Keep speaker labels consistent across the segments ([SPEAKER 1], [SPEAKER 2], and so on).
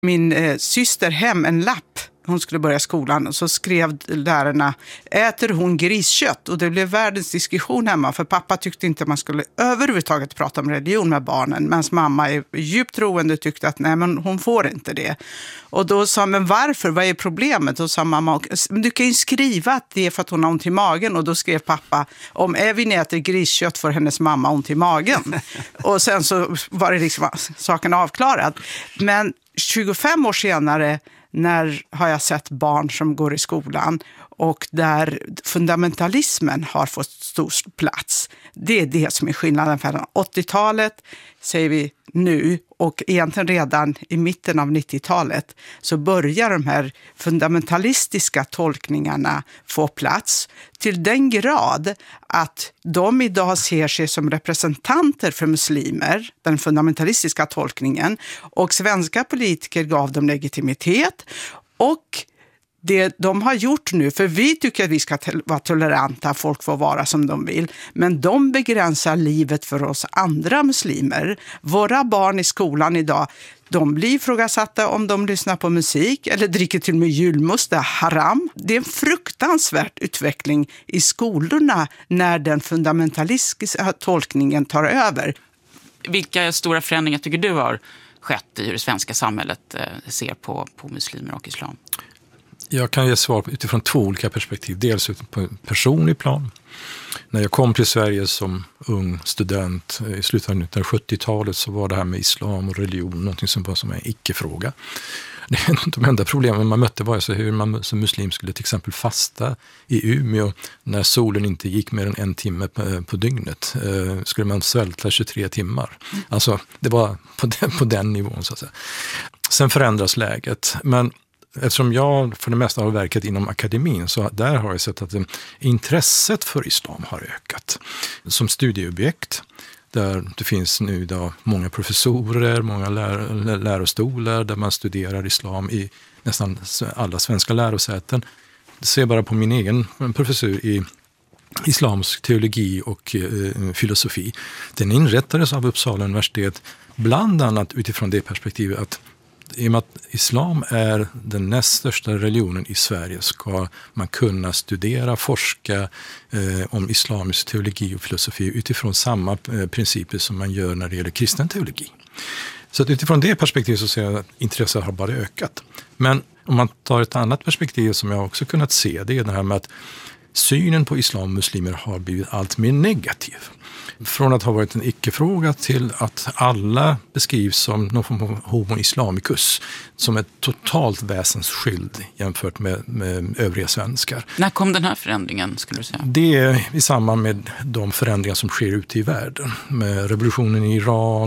[SPEAKER 1] min syster hem en lapp. Hon skulle börja skolan och så skrev lärarna: äter hon griskött? Och det blev världens diskussion hemma, för pappa tyckte inte man skulle överhuvudtaget prata om religion med barnen, medan mamma är djupt troende och tyckte att nej, men hon får inte det. Och då sa men varför? Vad är problemet? Och sa mamma, du kan ju skriva att det är för att hon har ont i magen. Och då skrev pappa, om Evin äter griskött får hennes mamma ont i magen. Och sen så var det liksom saken avklarad. Men 25 år senare, när har jag sett barn som går i skolan och där fundamentalismen har fått stor plats. Det är det som är skillnaden från 80-talet, säger vi nu, och egentligen redan i mitten av 90-talet så börjar de här fundamentalistiska tolkningarna få plats till den grad att de idag ser sig som representanter för muslimer, den fundamentalistiska tolkningen, och svenska politiker gav dem legitimitet. Och det de har gjort nu, för vi tycker att vi ska vara toleranta, folk får vara som de vill, men de begränsar livet för oss andra muslimer. Våra barn i skolan idag, de blir ifrågasatta om de lyssnar på musik eller dricker till och med julmust, det är haram. Det är en fruktansvärd utveckling i skolorna när den fundamentalistiska tolkningen tar över.
[SPEAKER 2] Vilka stora förändringar tycker du har skett i hur det svenska samhället ser på muslimer och islam?
[SPEAKER 3] Jag kan ge svar utifrån 2 olika perspektiv. Dels på en personlig plan. När jag kom till Sverige som ung student i slutet av 1970-talet så var det här med islam och religion någonting som var som en icke-fråga. De enda problemen man mötte var alltså hur man som muslim skulle till exempel fasta i Umeå när solen inte gick mer än 1 timme på dygnet. Skulle man svälta 23 timmar. Alltså det var på den nivån så att säga. Sen förändras läget, men eftersom jag för det mesta har verkat inom akademin så där har jag sett att intresset för islam har ökat. Som studieobjekt där det finns nu idag många professorer, många lärostolar där man studerar islam i nästan alla svenska lärosäten. Se bara på min egen professur i islamsk teologi och filosofi. Den inrättades av Uppsala universitet bland annat utifrån det perspektivet att i och med att islam är den näst största religionen i Sverige ska man kunna studera, forska om islamisk teologi och filosofi utifrån samma principer som man gör när det gäller kristen teologi. Så att utifrån det perspektivet så ser jag att intresset har bara ökat. Men om man tar ett annat perspektiv som jag också kunnat se, det är det här med att synen på islam och muslimer har blivit allt mer negativ. Från att ha varit en icke-fråga till att alla beskrivs som någon form av homo islamicus, som ett totalt väsensskild jämfört med övriga svenskar.
[SPEAKER 2] När kom den här förändringen skulle du säga?
[SPEAKER 3] Det är i samband med de förändringar som sker ute i världen. Med revolutionen i Iran.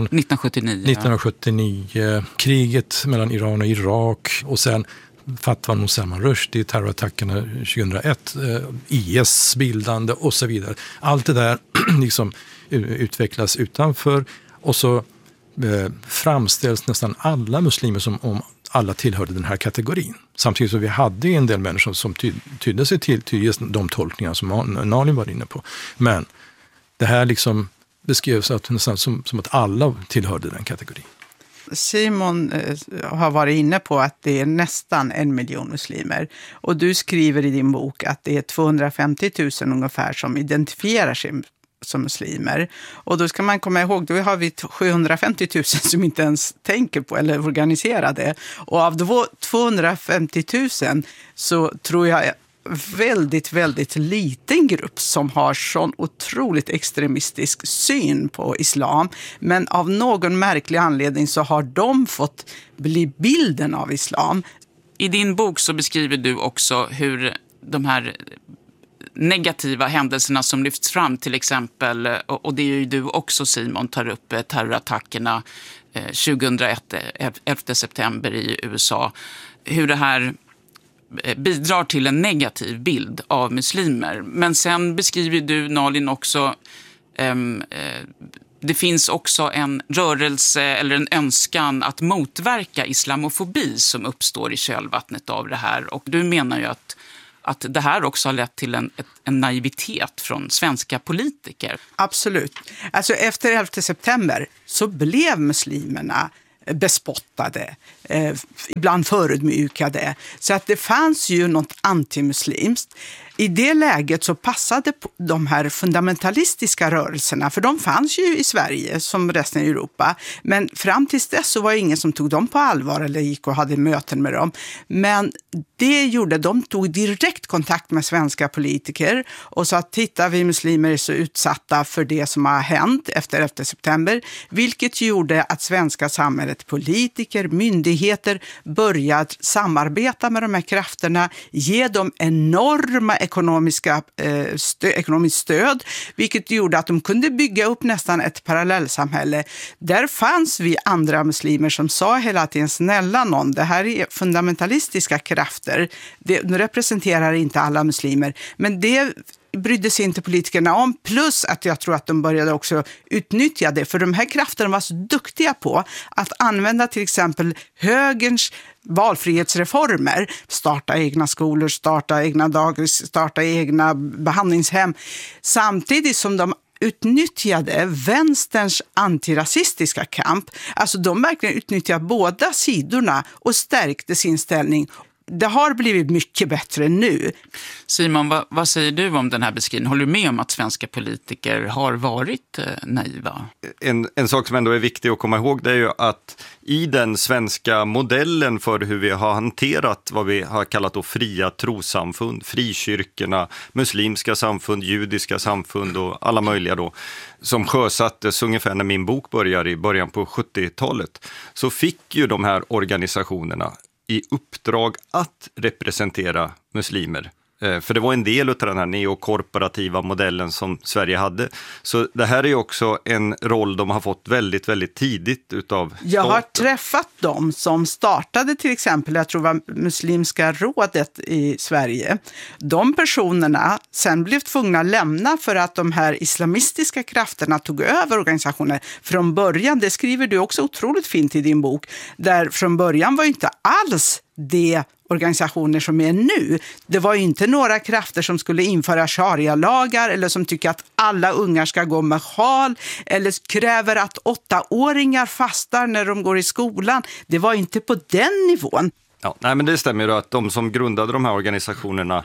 [SPEAKER 3] 1979, kriget mellan Iran och Irak och sen Fatwan och Salman Rushdie, terrorattackerna 2001, IS bildande och så vidare. Allt det där liksom utvecklas utanför och så framställs nästan alla muslimer som om alla tillhörde den här kategorin. Samtidigt så vi hade en del människor som tydde sig till just de tolkningar som Nalin var inne på. Men det här liksom beskrevs nästan som att alla tillhörde den kategorin.
[SPEAKER 1] Simon har varit inne på att det är nästan 1 miljon muslimer. Och du skriver i din bok att det är 250 000 ungefär som identifierar sig som muslimer. Och då ska man komma ihåg, då har vi 750 000 som inte ens tänker på eller organiserar det. Och av de 250 000 så tror jag väldigt, väldigt liten grupp som har sån otroligt extremistisk syn på islam. Men av någon märklig anledning så har de fått bli bilden av islam.
[SPEAKER 2] I din bok så beskriver du också hur de här negativa händelserna som lyfts fram till exempel, och det är ju du också Simon tar upp, terrorattackerna 2001, 11 september i USA, hur det här bidrar till en negativ bild av muslimer. Men sen beskriver du, Nalin, också det finns också en rörelse eller en önskan att motverka islamofobi som uppstår i kölvattnet av det här. Och du menar ju att det här också har lett till en naivitet från svenska politiker.
[SPEAKER 1] Absolut. Alltså efter 11 september så blev muslimerna bespottade, ibland förödmjukade. Så att det fanns ju något antimuslimskt. I det läget så passade de här fundamentalistiska rörelserna, för de fanns ju i Sverige som resten i Europa. Men fram tills dess så var det ingen som tog dem på allvar eller gick och hade möten med dem. Men det gjorde, de tog direkt kontakt med svenska politiker och sa att titta, vi muslimer är så utsatta för det som har hänt efter 11 september. Vilket gjorde att svenska samhället, politiker, myndigheter började samarbeta med de här krafterna, ge dem enorma ekonomiskt stöd, vilket gjorde att de kunde bygga upp nästan ett parallellsamhälle. Där fanns vi andra muslimer som sa hela tiden, snälla någon, det här är fundamentalistiska krafter. De representerar inte alla muslimer, men det brydde sig inte politikerna om, plus att jag tror att de började också utnyttja det, för de här krafterna var så duktiga på att använda till exempel högerns valfrihetsreformer, starta egna skolor, starta egna dagis, starta egna behandlingshem, samtidigt som de utnyttjade vänsterns antirasistiska kamp. Alltså de verkligen utnyttjade båda sidorna och stärkte sin ställning. Det har blivit mycket bättre nu.
[SPEAKER 2] Simon, vad säger du om den här beskrivningen? Håller du med om att svenska politiker har varit naiva?
[SPEAKER 4] En sak som ändå är viktig att komma ihåg, det är ju att i den svenska modellen för hur vi har hanterat vad vi har kallat då fria trossamfund, frikyrkorna, muslimska samfund, judiska samfund och alla möjliga då, som sjösattes ungefär när min bok börjar i början på 70-talet, så fick ju de här organisationerna i uppdrag att representera muslimer. För det var en del av den här neokorporativa modellen som Sverige hade. Så det här är ju också en roll de har fått väldigt, väldigt tidigt utav staten.
[SPEAKER 1] Jag har träffat dem som startade till exempel, jag tror det var Muslimska rådet i Sverige. De personerna sen blev tvungna att lämna för att de här islamistiska krafterna tog över organisationen. Från början, det skriver du också otroligt fint i din bok, där från början var ju inte alls det organisationer som är nu. Det var ju inte några krafter som skulle införa sharia-lagar eller som tycker att alla ungar ska gå med sjal eller kräver att 8-åringar fastar när de går i skolan. Det var inte på den nivån.
[SPEAKER 4] Ja, nej, men det stämmer ju att de som grundade de här organisationerna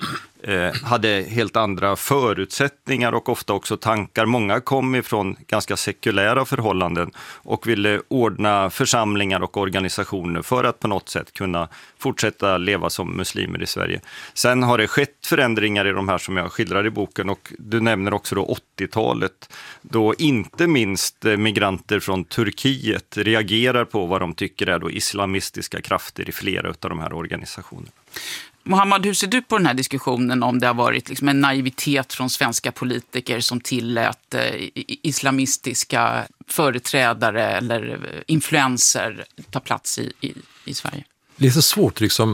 [SPEAKER 4] hade helt andra förutsättningar och ofta också tankar. Många kom ifrån ganska sekulära förhållanden och ville ordna församlingar och organisationer för att på något sätt kunna fortsätta leva som muslimer i Sverige. Sen har det skett förändringar i de här som jag skildrar i boken, och du nämner också då 80-talet, då inte minst migranter från Turkiet reagerar på vad de tycker är då islamistiska krafter i flera av de här organisationerna.
[SPEAKER 2] Mohammad, hur ser du på den här diskussionen om det har varit liksom en naivitet från svenska politiker som tillät islamistiska företrädare eller influenser ta plats i Sverige?
[SPEAKER 3] Det är så svårt liksom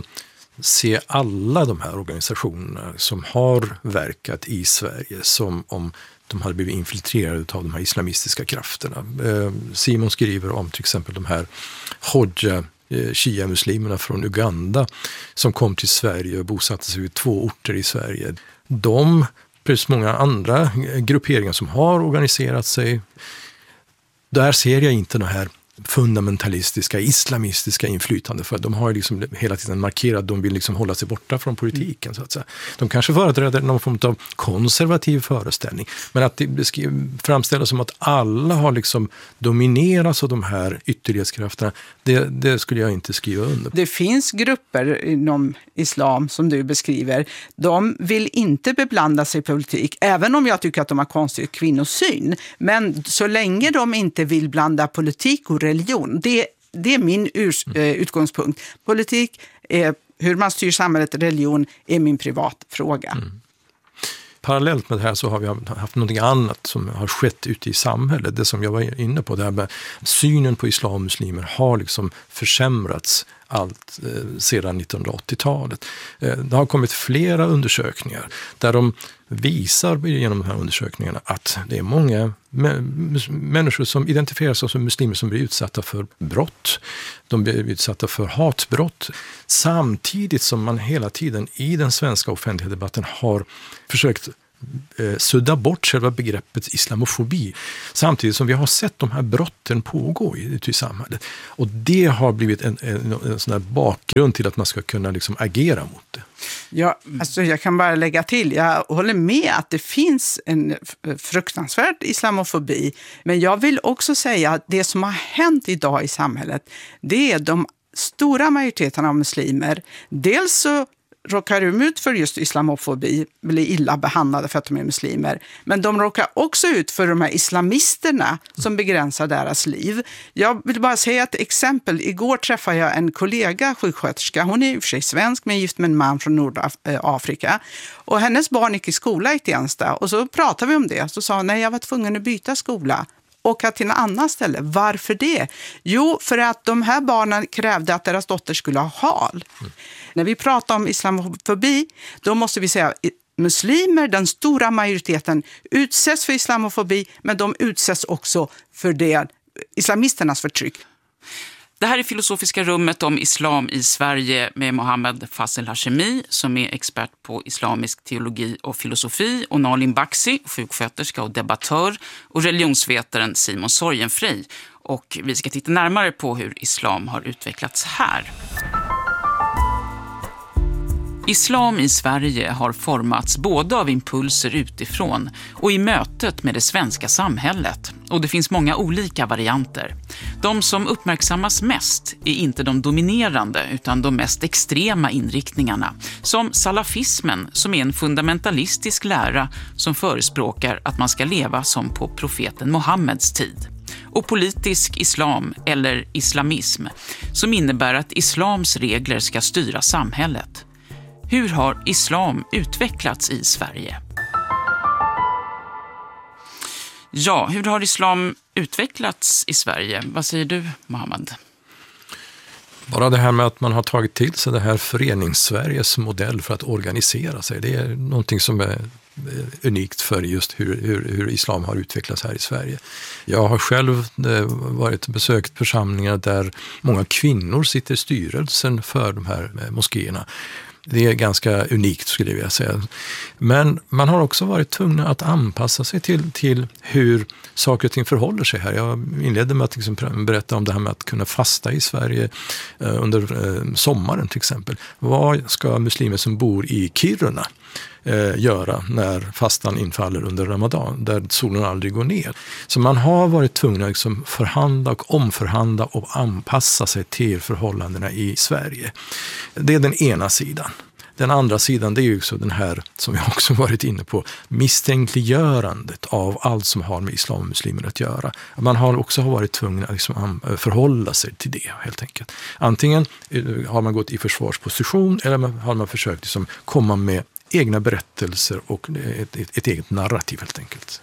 [SPEAKER 3] se alla de här organisationerna som har verkat i Sverige som om de hade blivit infiltrerade av de här islamistiska krafterna. Simon skriver om till exempel de här Shia-muslimerna från Uganda som kom till Sverige och bosatte sig vid 2 orter i Sverige. De, precis många andra grupperingar som har organiserat sig, där ser jag inte den här fundamentalistiska, islamistiska inflytande, för de har liksom hela tiden markerat att de vill liksom hålla sig borta från politiken så att säga. De kanske företräder någon form av konservativ föreställning, men att det framställas som att alla har liksom dominerats av de här ytterlighetskrafterna, det skulle jag inte skriva under.
[SPEAKER 1] Det finns grupper inom islam som du beskriver, de vill inte beblanda sig i politik, även om jag tycker att de har konstig kvinnosyn, men så länge de inte vill blanda politik och religion, det är min utgångspunkt. Politik är hur man styr samhället, religion är min privatfråga. Mm.
[SPEAKER 3] Parallellt med det här så har vi haft något annat som har skett ute i samhället. Det som jag var inne på, det här med synen på islam och muslimer har liksom försämrats allt sedan 1980-talet. Det har kommit flera undersökningar där de visar genom de här undersökningarna att det är många människor som identifierar sig som muslimer som blir utsatta för brott. De blir utsatta för hatbrott. Samtidigt som man hela tiden i den svenska offentliga debatten har försökt sudda bort själva begreppet islamofobi. Samtidigt som vi har sett de här brotten pågå ute i samhället. Och det har blivit en sån här bakgrund till att man ska kunna liksom agera mot det.
[SPEAKER 1] Ja, alltså jag kan bara lägga till, jag håller med att det finns en fruktansvärd islamofobi. Men jag vill också säga att det som har hänt idag i samhället, det är de stora majoriteten av muslimer. Dels så råkar de ut för just islamofobi, blir illa behandlade för att de är muslimer. Men de råkar också ut för de här islamisterna som begränsar deras liv. Jag vill bara säga ett exempel. Igår träffade jag en kollega, sjuksköterska. Hon är i och för sig svensk, men gift med en man från Nordafrika. Och hennes barn gick i skola i Tensta. Och så pratade vi om det. Så sa hon, nej, jag var tvungen att byta skola. Och till en annan ställe. Varför det? Jo, för att de här barnen krävde att deras dotter skulle ha hal. När vi pratar om islamofobi, då måste vi säga muslimer, den stora majoriteten, utsätts för islamofobi, men de utsätts också för det islamisternas förtryck.
[SPEAKER 2] Det här är Filosofiska rummet om islam i Sverige med Mohammed Fazel Hashemi som är expert på islamisk teologi och filosofi, och Nalin Baksi, sjuksköterska och debattör, och religionsvetaren Simon Sorgenfrey. Och vi ska titta närmare på hur islam har utvecklats här. Islam i Sverige har formats både av impulser utifrån och i mötet med det svenska samhället. Och det finns många olika varianter. De som uppmärksammas mest är inte de dominerande utan de mest extrema inriktningarna. Som salafismen, som är en fundamentalistisk lära som förespråkar att man ska leva som på profeten Mohammeds tid. Och politisk islam eller islamism som innebär att islams regler ska styra samhället. Hur har islam utvecklats i Sverige? Ja, hur har islam utvecklats i Sverige? Vad säger du, Mohammed?
[SPEAKER 3] Bara det här med att man har tagit till sig det här förenings-Sveriges modell för att organisera sig. Det är någonting som är unikt för just hur islam har utvecklats här i Sverige. Jag har själv varit besökt församlingar där många kvinnor sitter i styrelsen för de här moskéerna. Det är ganska unikt skulle jag vilja säga. Men man har också varit tvungen att anpassa sig till hur saker och ting förhåller sig här. Jag inledde med att liksom berätta om det här med att kunna fasta i Sverige under sommaren till exempel. Vad ska muslimer som bor i Kiruna göra när fastan infaller under Ramadan, där solen aldrig går ner? Så man har varit tvungen att liksom förhandla och omförhandla och anpassa sig till förhållandena i Sverige. Det är den ena sidan. Den andra sidan, det är ju också den här, som jag också varit inne på, misstänkliggörandet av allt som har med islam och muslimer att göra. Man har också varit tvungen att liksom förhålla sig till det helt enkelt. Antingen har man gått i försvarsposition eller har man försökt liksom komma med egna berättelser och ett eget narrativ helt enkelt.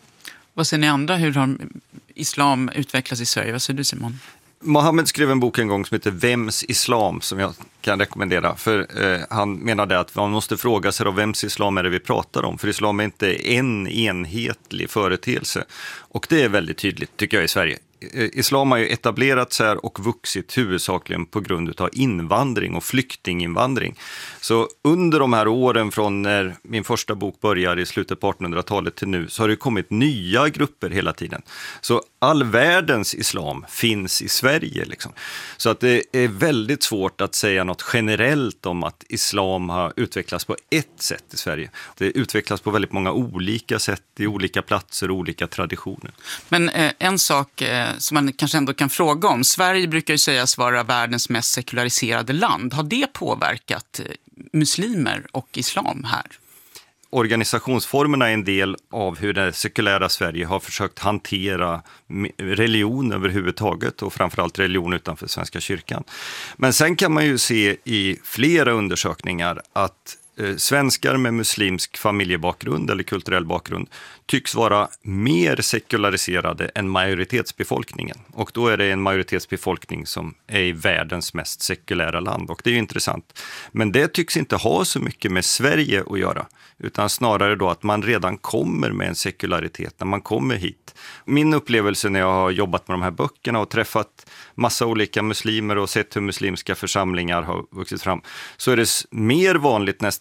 [SPEAKER 2] Vad säger ni andra? Hur har islam utvecklats i Sverige? Vad säger du, Simon?
[SPEAKER 4] Mohammed skrev en bok en gång som heter Vems islam, som jag kan rekommendera. För han menade att man måste fråga sig då, vems islam är det vi pratar om? För islam är inte en enhetlig företeelse. Och det är väldigt tydligt tycker jag i Sverige. Islam har ju etablerats här och vuxit huvudsakligen på grund av invandring och flyktinginvandring. Så under de här åren från när min första bok börjar i slutet på 1800-talet till nu så har det kommit nya grupper hela tiden. Så all världens islam finns i Sverige liksom. Så att det är väldigt svårt att säga något generellt om att islam har utvecklats på ett sätt i Sverige. Det utvecklas på väldigt många olika sätt i olika platser och olika traditioner.
[SPEAKER 2] Men en sak som man kanske ändå kan fråga om. Sverige brukar ju sägas vara världens mest sekulariserade land. Har det påverkat muslimer och islam här?
[SPEAKER 4] Organisationsformerna är en del av hur det sekulära Sverige har försökt hantera religion överhuvudtaget och framförallt religion utanför Svenska kyrkan. Men sen kan man ju se i flera undersökningar att svenskar med muslimsk familjebakgrund eller kulturell bakgrund tycks vara mer sekulariserade än majoritetsbefolkningen. Och då är det en majoritetsbefolkning som är i världens mest sekulära land. Och det är ju intressant. Men det tycks inte ha så mycket med Sverige att göra. Utan snarare då att man redan kommer med en sekularitet när man kommer hit. Min upplevelse när jag har jobbat med de här böckerna och träffat massa olika muslimer och sett hur muslimska församlingar har vuxit fram, så är det mer vanligt nästan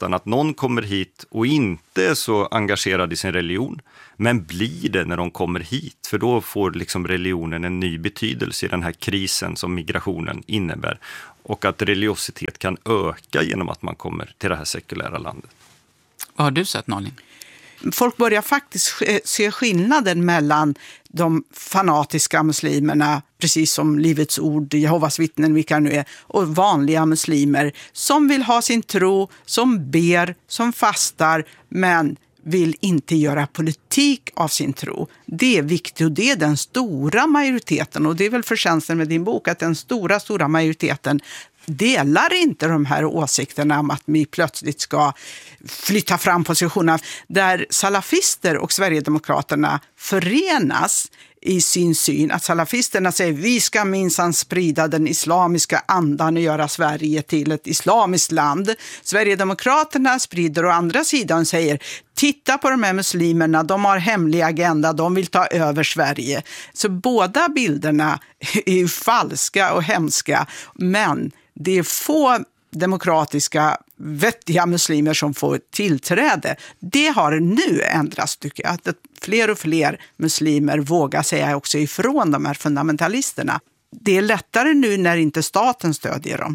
[SPEAKER 4] utan att någon kommer hit och inte är så engagerad i sin religion, men blir det när de kommer hit, för då får liksom religionen en ny betydelse i den här krisen som migrationen innebär, och att religiositet kan öka genom att man kommer till det här sekulära landet.
[SPEAKER 2] Vad har du sett, Nalin?
[SPEAKER 1] Folk börjar faktiskt se skillnaden mellan de fanatiska muslimerna, precis som Livets ord, Jehovas vittnen, vilka nu är, och vanliga muslimer som vill ha sin tro, som ber, som fastar, men vill inte göra politik av sin tro. Det är viktigt, och det är den stora majoriteten, och det är väl förtjänsten med din bok att den stora majoriteten delar inte de här åsikterna om att vi plötsligt ska flytta fram positionerna. Där salafister och Sverigedemokraterna förenas i sin syn, att salafisterna säger vi ska minsann sprida den islamiska andan och göra Sverige till ett islamiskt land. Sverigedemokraterna sprider å andra sidan och säger titta på de här muslimerna, de har hemlig agenda, de vill ta över Sverige. Så båda bilderna är ju falska och hemska, men det är få demokratiska, vettiga muslimer som får tillträde. Det har nu ändrats, tycker jag. Att fler och fler muslimer vågar säga också ifrån de här fundamentalisterna. Det är lättare nu när inte staten stödjer dem.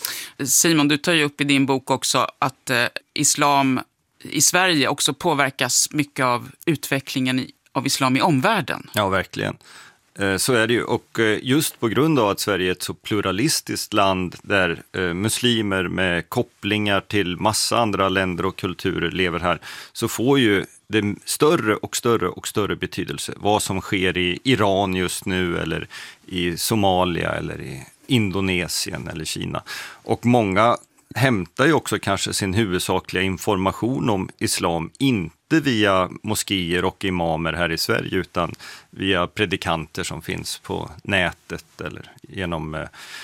[SPEAKER 2] Simon, du tar ju upp i din bok också att islam i Sverige också påverkas mycket av utvecklingen av islam i omvärlden.
[SPEAKER 4] Ja, verkligen. Så är det ju, och just på grund av att Sverige är ett så pluralistiskt land där muslimer med kopplingar till massa andra länder och kulturer lever här, så får ju det större och större betydelse vad som sker i Iran just nu, eller i Somalia, eller i Indonesien eller Kina. Och många hämtar ju också kanske sin huvudsakliga information om islam inte via moskéer och imamer här i Sverige, utan via predikanter som finns på nätet eller genom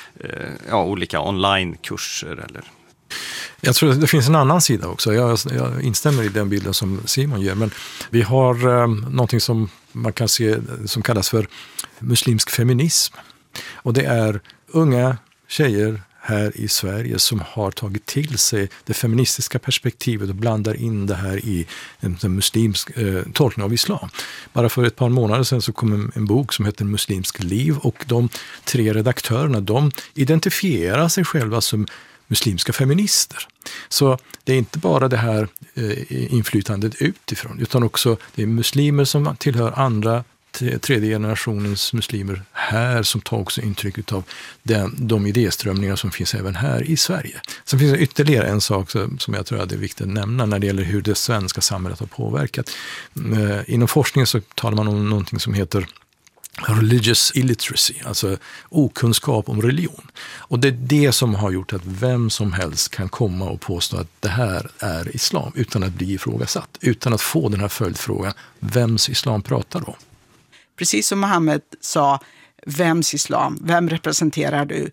[SPEAKER 4] olika onlinekurser. Eller.
[SPEAKER 3] Jag tror att det finns en annan sida också. Jag instämmer i den bilden som Simon ger, men vi har någonting som man kan se som kallas för muslimsk feminism. Och det är unga tjejer här i Sverige som har tagit till sig det feministiska perspektivet och blandar in det här i en muslimsk tolkning av islam. Bara för ett par månader sedan så kom en bok som heter Muslimsk liv, och de 3 redaktörerna, de identifierar sig själva som muslimska feminister. Så det är inte bara det här inflytandet utifrån, utan också det är muslimer som tillhör andra tredje generationens muslimer här som tar också intryck av de idéströmningar som finns även här i Sverige. Sen finns det ytterligare en sak som jag tror att det är viktigt att nämna när det gäller hur det svenska samhället har påverkat. Inom forskningen så talar man om någonting som heter religious illiteracy, alltså okunskap om religion. Och det är det som har gjort att vem som helst kan komma och påstå att det här är islam utan att bli ifrågasatt, utan att få den här följdfrågan, vems islam pratar då?
[SPEAKER 1] Precis som Mohammed sa, vems islam? Vem representerar du?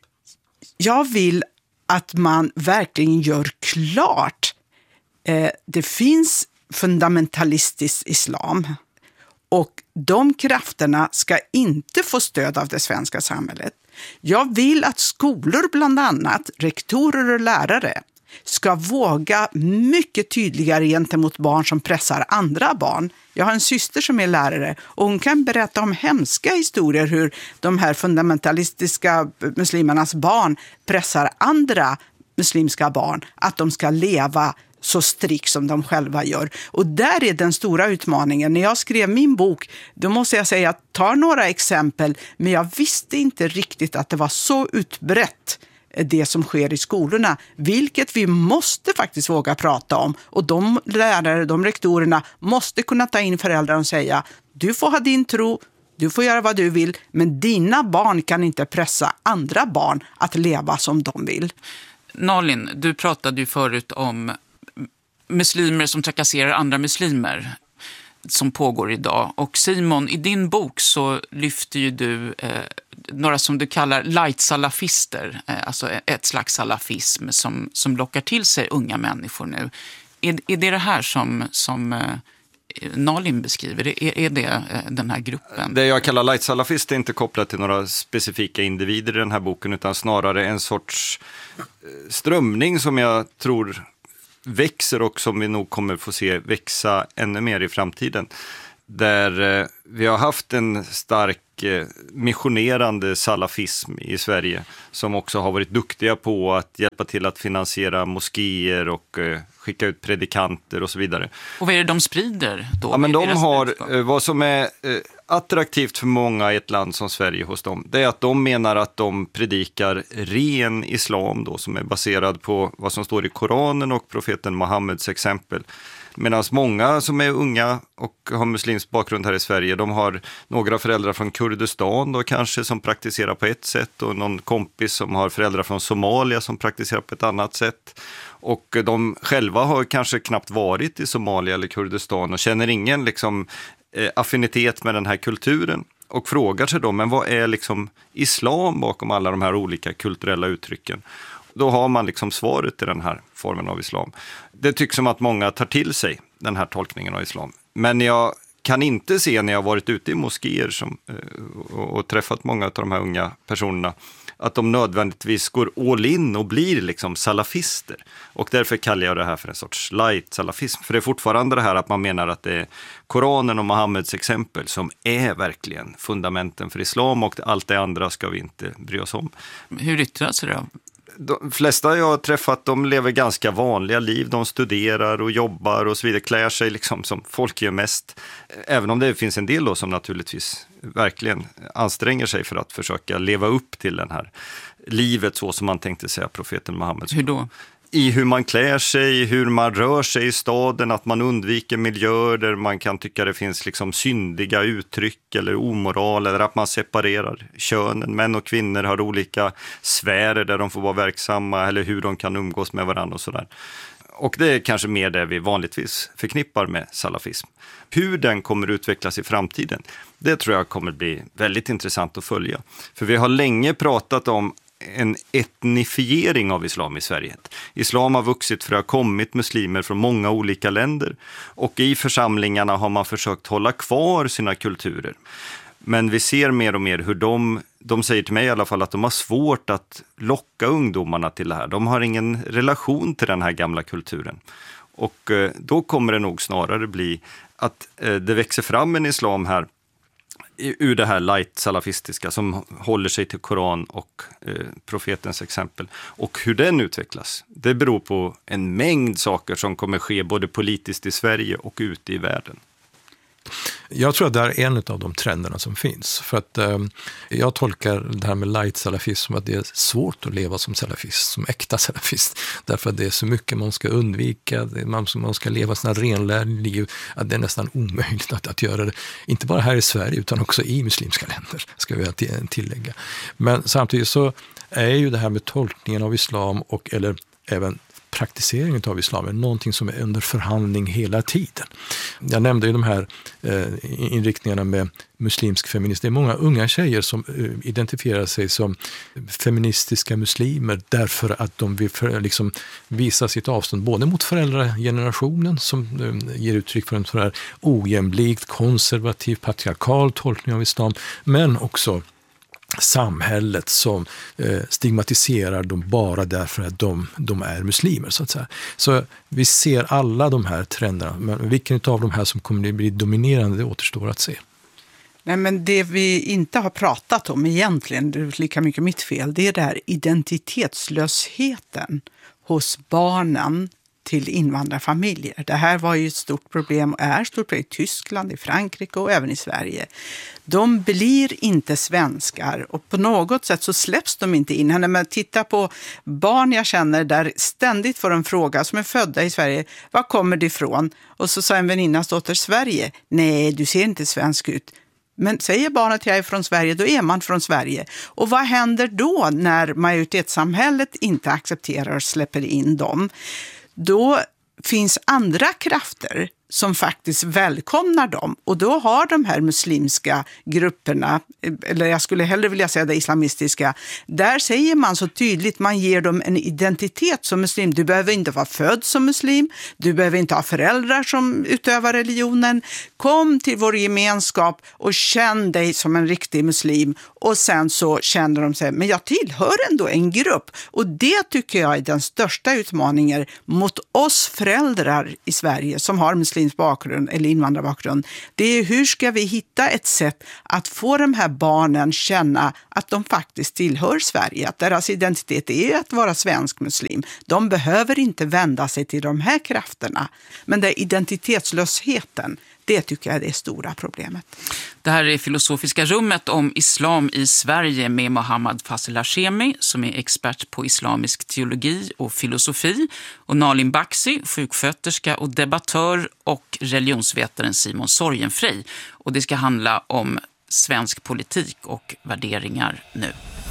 [SPEAKER 1] Jag vill att man verkligen gör klart. Det finns fundamentalistisk islam. Och de krafterna ska inte få stöd av det svenska samhället. Jag vill att skolor, bland annat rektorer och lärare, ska våga mycket tydligare gentemot barn som pressar andra barn. Jag har en syster som är lärare och hon kan berätta om hemska historier hur de här fundamentalistiska muslimernas barn pressar andra muslimska barn att de ska leva så strikt som de själva gör. Och där är den stora utmaningen. När jag skrev min bok, då måste jag säga att jag tar några exempel, men jag visste inte riktigt att det var så utbrett det som sker i skolorna, vilket vi måste faktiskt våga prata om. Och de lärare, de rektorerna måste kunna ta in föräldrar och säga, du får ha din tro, du får göra vad du vill, men dina barn kan inte pressa andra barn att leva som de vill.
[SPEAKER 2] Nalin, du pratade ju förut om muslimer som trakasserar andra muslimer som pågår idag. Och Simon, i din bok så lyfter ju du några som du kallar light-salafister, alltså ett slags salafism som lockar till sig unga människor nu. Är det här som Nalin beskriver? Är det den här gruppen?
[SPEAKER 4] Det jag kallar light-salafist är inte kopplat till några specifika individer i den här boken, utan snarare en sorts strömning som jag tror växer och som vi nog kommer få se växa ännu mer i framtiden. Där vi har haft en stark missionerande salafism i Sverige som också har varit duktiga på att hjälpa till att finansiera moskéer och skicka ut predikanter och så vidare.
[SPEAKER 2] Och vad är det de sprider då?
[SPEAKER 4] Ja, men de har, vad som är attraktivt för många i ett land som Sverige hos dem, det är att de menar att de predikar ren islam då, som är baserad på vad som står i Koranen och profeten Muhammeds exempel. Medan många som är unga och har muslimsk bakgrund här i Sverige, de har några föräldrar från Kurdistan då kanske som praktiserar på ett sätt och någon kompis som har föräldrar från Somalia som praktiserar på ett annat sätt. Och de själva har kanske knappt varit i Somalia eller Kurdistan och känner ingen liksom affinitet med den här kulturen. Och frågar sig då, men vad är liksom islam bakom alla de här olika kulturella uttrycken? Då har man liksom svaret i den här formen av islam. Det tycks som att många tar till sig den här tolkningen av islam. Men jag kan inte se när jag har varit ute i moskéer och träffat många av de här unga personerna att de nödvändigtvis går all in och blir liksom salafister. Och därför kallar jag det här för en sorts light salafism. För det är fortfarande det här att man menar att det är Koranen och Muhammeds exempel som är verkligen fundamenten för islam och allt det andra ska vi inte bry oss om.
[SPEAKER 2] Hur yttrar sig det då?
[SPEAKER 4] De flesta jag har träffat, de lever ganska vanliga liv. De studerar och jobbar och så vidare. Klär sig liksom som folk gör mest. Även om det finns en del då som naturligtvis verkligen anstränger sig för att försöka leva upp till den här livet så som man tänkte säga profeten Muhammed.
[SPEAKER 2] Hur då?
[SPEAKER 4] I hur man klär sig, hur man rör sig i staden, att man undviker miljöer där man kan tycka det finns liksom syndiga uttryck eller omoral, eller att man separerar könen. Män och kvinnor har olika sfärer där de får vara verksamma eller hur de kan umgås med varandra och sådär. Och det är kanske mer det vi vanligtvis förknippar med salafism. Hur den kommer utvecklas i framtiden, det tror jag kommer bli väldigt intressant att följa. För vi har länge pratat om en etnifiering av islam i Sverige. Islam har vuxit för att det har kommit muslimer från många olika länder och i församlingarna har man försökt hålla kvar sina kulturer. Men vi ser mer och mer hur de säger till mig i alla fall att de har svårt att locka ungdomarna till det här. De har ingen relation till den här gamla kulturen. Och då kommer det nog snarare bli att det växer fram en islam här ur det här light-salafistiska som håller sig till Koran och profetens exempel. Och hur den utvecklas, det beror på en mängd saker som kommer ske både politiskt i Sverige och ute i världen.
[SPEAKER 3] Jag tror att det är en av de trenderna som finns. För att jag tolkar det här med light-salafism som att det är svårt att leva som salafist, som äkta salafist. Därför att det är så mycket man ska undvika, man ska leva sådana renlärliga liv, att det är nästan omöjligt att göra det. Inte bara här i Sverige utan också i muslimska länder, ska vi tillägga. Men samtidigt så är ju det här med tolkningen av islam eller även praktiseringen av islam är någonting som är under förhandling hela tiden. Jag nämnde ju de här inriktningarna med muslimsk feminism. Det är många unga tjejer som identifierar sig som feministiska muslimer därför att de vill liksom visa sitt avstånd både mot föräldragenerationen som ger uttryck för en sån här ojämlikt, konservativ, patriarkal tolkning av islam, men också samhället som stigmatiserar dem bara därför att de är muslimer så att säga. Så vi ser alla de här trenderna, men vilken av de här som kommer att bli dominerande, det återstår att se.
[SPEAKER 1] Nej, men det vi inte har pratat om egentligen, det är lika mycket mitt fel, det är där identitetslösheten hos barnen till invandrarfamiljer. Det här var ju ett stort problem och är ett stort problem i Tyskland, i Frankrike och även i Sverige. De blir inte svenskar och på något sätt så släpps de inte in. När man tittar på barn jag känner där ständigt får en fråga som är födda i Sverige, var kommer det ifrån? Och så sa en väninnas dotter, Sverige. Nej, du ser inte svensk ut. Men säger barnet att jag är från Sverige, då är man från Sverige. Och vad händer då när majoritetssamhället inte accepterar och släpper in dem? Då finns andra krafter som faktiskt välkomnar dem. Och då har de här muslimska grupperna, eller jag skulle hellre vilja säga det islamistiska, där säger man så tydligt, man ger dem en identitet som muslim. Du behöver inte vara född som muslim, du behöver inte ha föräldrar som utövar religionen. Kom till vår gemenskap och känn dig som en riktig muslim. Och sen så känner de sig, men jag tillhör ändå en grupp. Och det tycker jag är den största utmaningen mot oss föräldrar i Sverige som har muslimsk bakgrund eller invandrarbakgrund. Det är hur ska vi hitta ett sätt att få de här barnen känna att de faktiskt tillhör Sverige. Att deras identitet är att vara svensk muslim. De behöver inte vända sig till de här krafterna. Men det är identitetslösheten. Det tycker jag är det stora problemet.
[SPEAKER 2] Det här är Filosofiska rummet om islam i Sverige med Mohammad Fazel Hashemi som är expert på islamisk teologi och filosofi, och Nalin Baksi, sjuksköterska och debattör, och religionsvetaren Simon Sorgenfrey. Och det ska handla om svensk politik och värderingar nu.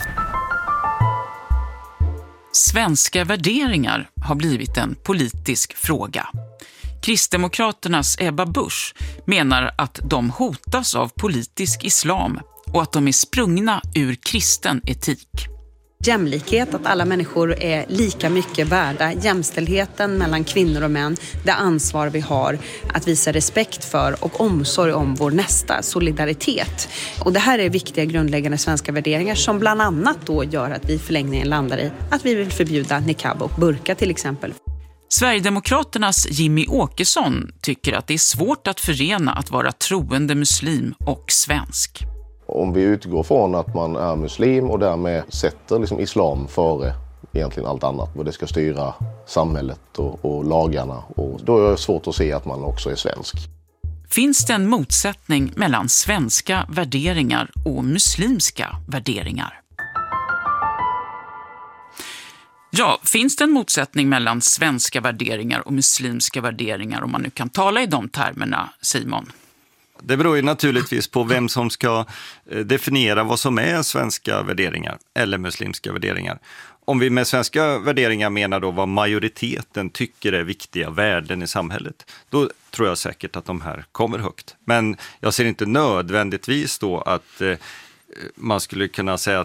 [SPEAKER 2] Svenska värderingar har blivit en politisk fråga. Kristdemokraternas Ebba Busch menar att de hotas av politisk islam och att de är sprungna ur kristen etik.
[SPEAKER 5] Jämlikhet, att alla människor är lika mycket värda, jämställdheten mellan kvinnor och män, det ansvar vi har att visa respekt för och omsorg om vår nästa, solidaritet. Och det här är viktiga grundläggande svenska värderingar som bland annat då gör att vi i förlängningen landar i att vi vill förbjuda niqab och burka till exempel.
[SPEAKER 2] Sverigedemokraternas Jimmy Åkesson tycker att det är svårt att förena att vara troende muslim och svensk.
[SPEAKER 6] Om vi utgår från att man är muslim och därmed sätter liksom islam före egentligen allt annat, vad det ska styra samhället och lagarna, och då är det svårt att se att man också är svensk.
[SPEAKER 2] Finns det en motsättning mellan svenska värderingar och muslimska värderingar? Ja, finns det en motsättning mellan svenska värderingar och muslimska värderingar, om man nu kan tala i de termerna, Simon?
[SPEAKER 4] Det beror ju naturligtvis på vem som ska definiera vad som är svenska värderingar eller muslimska värderingar. Om vi med svenska värderingar menar då vad majoriteten tycker är viktiga värden i samhället, då tror jag säkert att de här kommer högt. Men jag ser inte nödvändigtvis då att man skulle kunna säga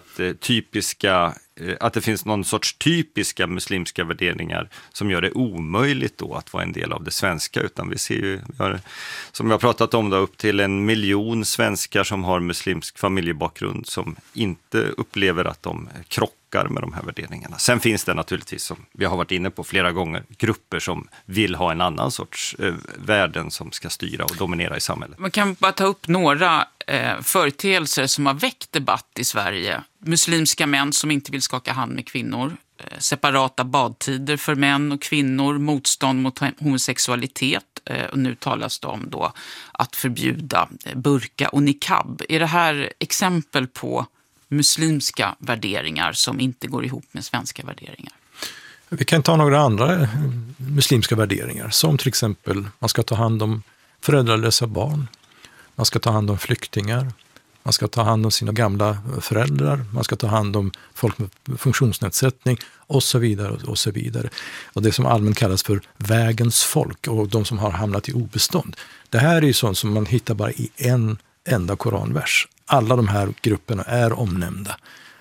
[SPEAKER 4] att det finns någon sorts typiska muslimska värderingar som gör det omöjligt då att vara en del av det svenska, utan vi ser ju, som vi har pratat om, då, upp till 1 miljon svenskar som har muslimsk familjebakgrund som inte upplever att de krockar med de här värderingarna. Sen finns det naturligtvis, som vi har varit inne på flera gånger, grupper som vill ha en annan sorts värden som ska styra och dominera i samhället.
[SPEAKER 2] Man kan bara ta upp några företeelser som har väckt debatt i Sverige. Muslimska män som inte vill skaka hand med kvinnor, separata badtider för män och kvinnor, motstånd mot homosexualitet, och nu talas det om då att förbjuda burka och niqab. Är det här exempel på muslimska värderingar som inte går ihop med svenska värderingar?
[SPEAKER 3] Vi kan ta några andra muslimska värderingar, som till exempel man ska ta hand om föräldralösa barn, man ska ta hand om flyktingar, man ska ta hand om sina gamla föräldrar, man ska ta hand om folk med funktionsnedsättning och så vidare och så vidare. Och det som allmänt kallas för vägens folk och de som har hamnat i obestånd. Det här är ju sånt som man hittar bara i en enda koranvers. Alla de här grupperna är omnämnda.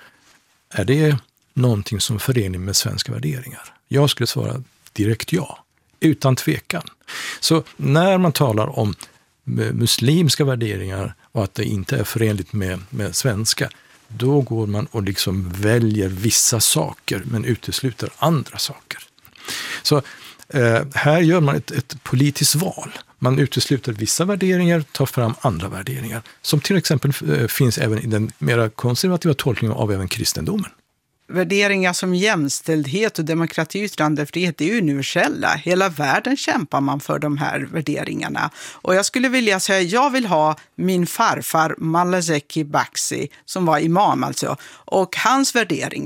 [SPEAKER 3] Är det någonting som förenar med svenska värderingar? Jag skulle svara direkt ja, utan tvekan. Så när man talar om muslimska värderingar och att det inte är förenligt med svenska, då går man och liksom väljer vissa saker men utesluter andra saker. Så här gör man ett politiskt val. Man utesluter vissa värderingar, tar fram andra värderingar, som till exempel finns även i den mer konservativa tolkningen av även kristendomen.
[SPEAKER 1] Värderingar som jämställdhet och demokrati och yttrandefrihet är universella. Hela världen kämpar man för de här värderingarna. Och jag skulle vilja säga, jag vill ha min farfar Malazeki Baksi, som var imam alltså, och hans värderingar.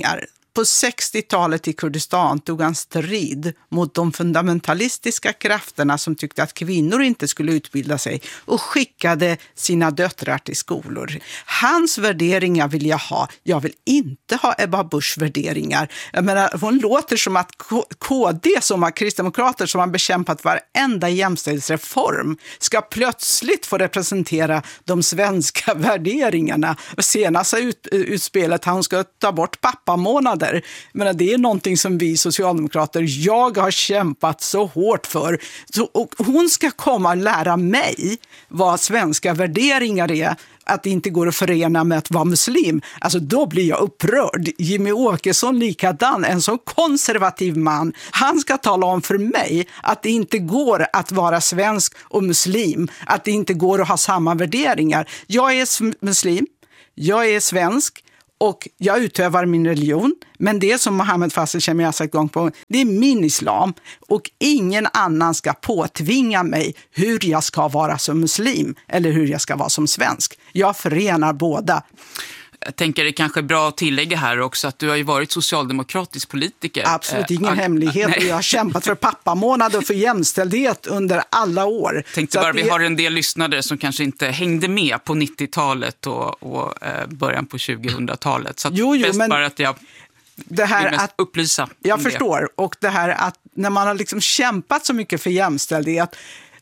[SPEAKER 1] På 60-talet i Kurdistan tog han strid mot de fundamentalistiska krafterna som tyckte att kvinnor inte skulle utbilda sig och skickade sina döttrar till skolor. Hans värderingar vill jag ha. Jag vill inte ha Ebba Buschs värderingar. Jag menar, hon låter som att KD, som har kristdemokrater som har bekämpat varenda jämställdhetsreform, ska plötsligt få representera de svenska värderingarna. Senaste utspelet han ska ta bort pappamånader. Men det är någonting som vi socialdemokrater, jag har kämpat så hårt för. Och hon ska komma och lära mig vad svenska värderingar är, att det inte går att förena med att vara muslim. Alltså då blir jag upprörd. Jimmy Åkesson likadan, en så konservativ man. Han ska tala om för mig att det inte går att vara svensk och muslim. Att det inte går att ha samma värderingar. Jag är muslim, jag är svensk och jag utövar min religion. Men det som Mohammed Fazel Shemi har sagt gång på, det är min islam. Och ingen annan ska påtvinga mig hur jag ska vara som muslim eller hur jag ska vara som svensk. Jag förenar båda.
[SPEAKER 2] Jag tänker det kanske är bra att tillägga här också att du har ju varit socialdemokratisk politiker.
[SPEAKER 1] Absolut, ingen hemlighet. Jag har kämpat för pappamånad och för jämställdhet under alla år.
[SPEAKER 2] Tänkte bara, vi har en del lyssnare som kanske inte hängde med på 90-talet och början på 2000-talet. Så bäst men bara att jag det här att upplysa.
[SPEAKER 1] Jag förstår. Och det här att när man har liksom kämpat så mycket för jämställdhet,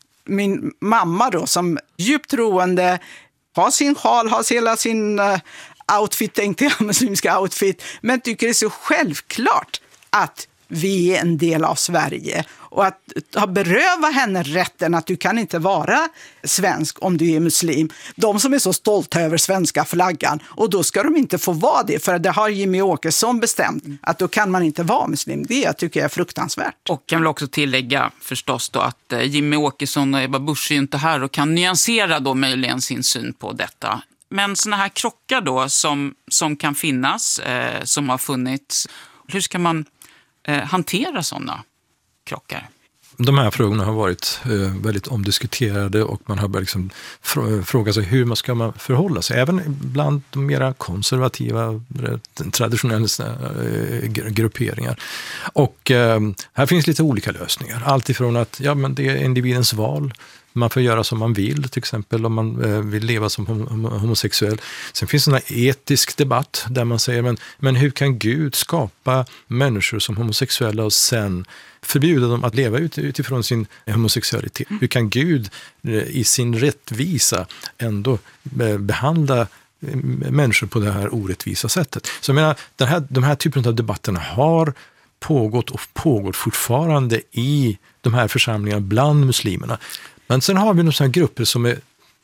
[SPEAKER 1] min mamma då som djupt troende har sin sjal, har hela sin outfit, tänkte jag, muslimska outfit, men tycker det är så självklart att vi är en del av Sverige och att beröva henne rätten att du kan inte vara svensk om du är muslim. De som är så stolta över svenska flaggan, och då ska de inte få vara det, för det har Jimmy Åkesson bestämt att då kan man inte vara muslim. Det tycker jag är fruktansvärt.
[SPEAKER 2] Och kan väl också tillägga förstås då att Jimmy Åkesson och Ebba Busch är ju inte här och kan nyansera då möjligen sin syn på detta. Men såna här krockar då som kan finnas, som har funnits, hur ska man hantera sådana krockar?
[SPEAKER 3] De här frågorna har varit väldigt omdiskuterade och man har börjat liksom fråga sig hur man ska förhålla sig. Även bland de mera konservativa, traditionella grupperingar. Och här finns lite olika lösningar. Allt ifrån att men det är individens val. Man får göra som man vill, till exempel om man vill leva som homosexuell. Sen finns det en etisk debatt där man säger, men hur kan Gud skapa människor som homosexuella och sen förbjuda dem att leva utifrån sin homosexualitet? Hur kan Gud i sin rättvisa ändå behandla människor på det här orättvisa sättet? Så jag menar, de här typen av debatterna har pågått och pågår fortfarande i de här församlingarna bland muslimerna. Men sen har vi några grupper som är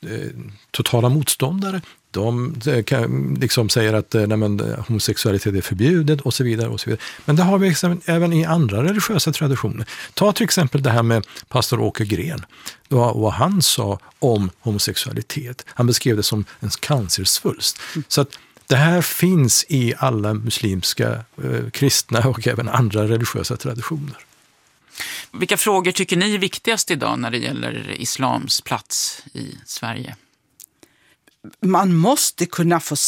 [SPEAKER 3] totala motståndare. De liksom säger att homosexualitet är förbjudet och så vidare och så vidare. Men det har vi även i andra religiösa traditioner. Ta till exempel det här med pastor Åke Gren. Vad han sa om homosexualitet. Han beskrev det som en cancersvulst. Så att det här finns i alla muslimska, kristna och även andra religiösa traditioner.
[SPEAKER 2] Vilka frågor tycker ni är viktigast idag när det gäller islams plats i Sverige?
[SPEAKER 1] Man måste kunna få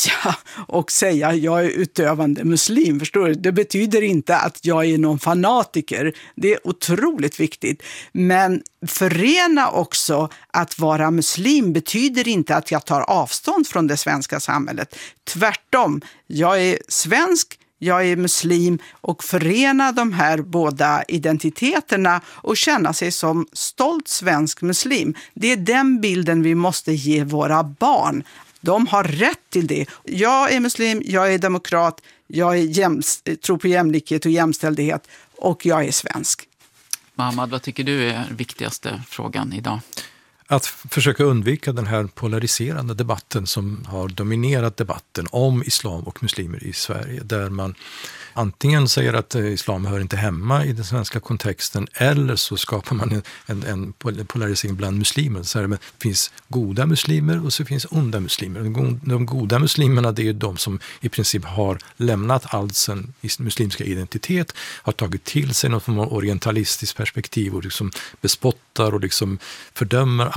[SPEAKER 1] säga jag är utövande muslim, förstår du? Det betyder inte att jag är någon fanatiker. Det är otroligt viktigt. Men förena också att vara muslim betyder inte att jag tar avstånd från det svenska samhället. Tvärtom, jag är svensk, jag är muslim, och förena de här båda identiteterna och känna sig som stolt svensk muslim. Det är den bilden vi måste ge våra barn. De har rätt till det. Jag är muslim, jag är demokrat, jag är tror på jämlikhet och jämställdhet, och jag är svensk.
[SPEAKER 2] Mohammed, vad tycker du är den viktigaste frågan idag?
[SPEAKER 3] Att försöka undvika den här polariserande debatten som har dominerat debatten om islam och muslimer i Sverige. Där man antingen säger att islam hör inte hemma i den svenska kontexten, eller så skapar man en polarisering bland muslimer. Så det finns goda muslimer och så finns onda muslimer. De goda muslimerna, det är de som i princip har lämnat all sin muslimska identitet, har tagit till sig något form av orientalistiskt perspektiv och liksom bespottar och liksom fördömer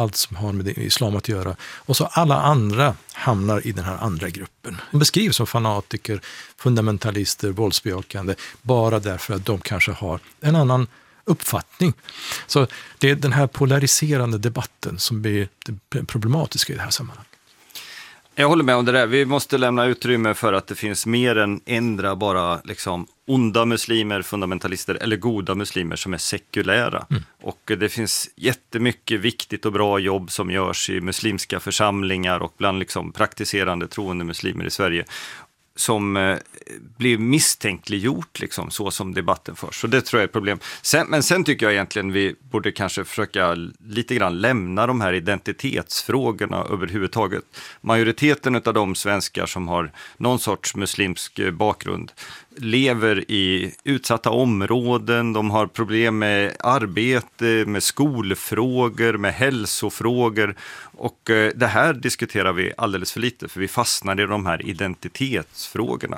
[SPEAKER 3] allt som har med islam att göra. Och så alla andra hamnar i den här andra gruppen. De beskrivs som fanatiker, fundamentalister, våldsbejakande, bara därför att de kanske har en annan uppfattning. Så det är den här polariserande debatten som blir det problematiska i det här sammanhanget.
[SPEAKER 4] Jag håller med om det där. Vi måste lämna utrymme för att det finns mer än ändra bara liksom onda muslimer, fundamentalister eller goda muslimer som är sekulära. Och det finns jättemycket viktigt och bra jobb som görs i muslimska församlingar och bland liksom praktiserande troende muslimer i Sverige som blir misstänkliggjort liksom, så som debatten förs. Så det tror jag är ett problem. Men sen tycker jag egentligen vi borde kanske försöka lite grann lämna de här identitetsfrågorna överhuvudtaget. Majoriteten av de svenskar som har någon sorts muslimsk bakgrund lever i utsatta områden, de har problem med arbete, med skolfrågor, med hälsofrågor och det här diskuterar vi alldeles för lite för vi fastnar i de här identitetsfrågorna.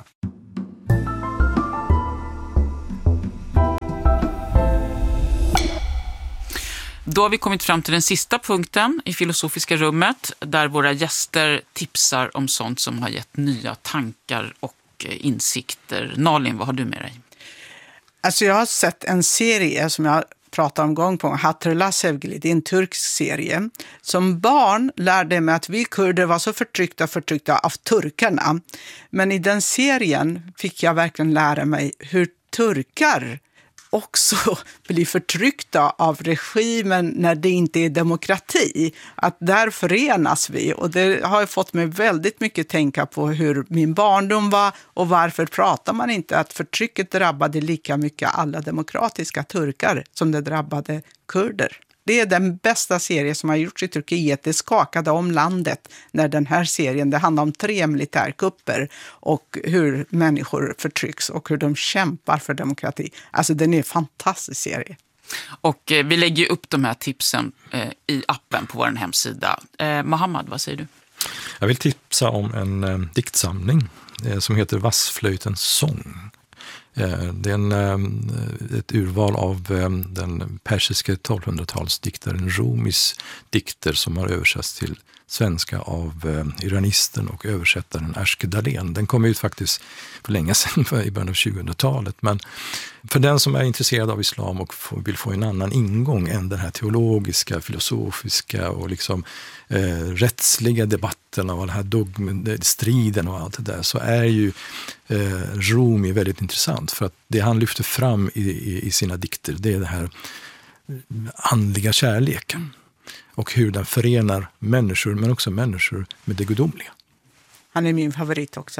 [SPEAKER 2] Då har vi kommit fram till den sista punkten i Filosofiska rummet där våra gäster tipsar om sånt som har gett nya tankar och insikter. Nalin, vad har du med dig?
[SPEAKER 1] Alltså jag har sett en serie som jag pratar om gång på gång, Hatırla Sevgili, det är en turkisk serie. Som barn lärde jag mig att vi kurder var så förtryckta av turkarna. Men i den serien fick jag verkligen lära mig hur turkar också blir förtryckta av regimen när det inte är demokrati. Att där förenas vi. Och det har fått mig väldigt mycket tänka på hur min barndom var och varför pratar man inte att förtrycket drabbade lika mycket alla demokratiska turkar som det drabbade kurder. Det är den bästa serie som har gjorts i Turkiet. Det skakade om landet när den här serien, det handlar om 3 militärkupper och hur människor förtrycks och hur de kämpar för demokrati. Alltså den är en fantastisk serie.
[SPEAKER 2] Och vi lägger ju upp de här tipsen i appen på vår hemsida. Mohammad, vad säger du?
[SPEAKER 3] Jag vill tipsa om en diktsamling som heter Vassflöjtens sång. Det är ett urval av den persiska 1200-talsdiktaren Rumis dikter som har översatts till svenska av iranisten och översättaren Erske Dahlén. Den kom ut faktiskt för länge sedan, i början av 2000-talet. Men för den som är intresserad av islam och vill få en annan ingång än den här teologiska, filosofiska och liksom rättsliga debatten och den här striden och allt det där, så är ju Rumi väldigt intressant för att det han lyfter fram i sina dikter, det är det här andliga kärleken och hur den förenar människor men också människor med det gudomliga.
[SPEAKER 1] Han är min favorit också.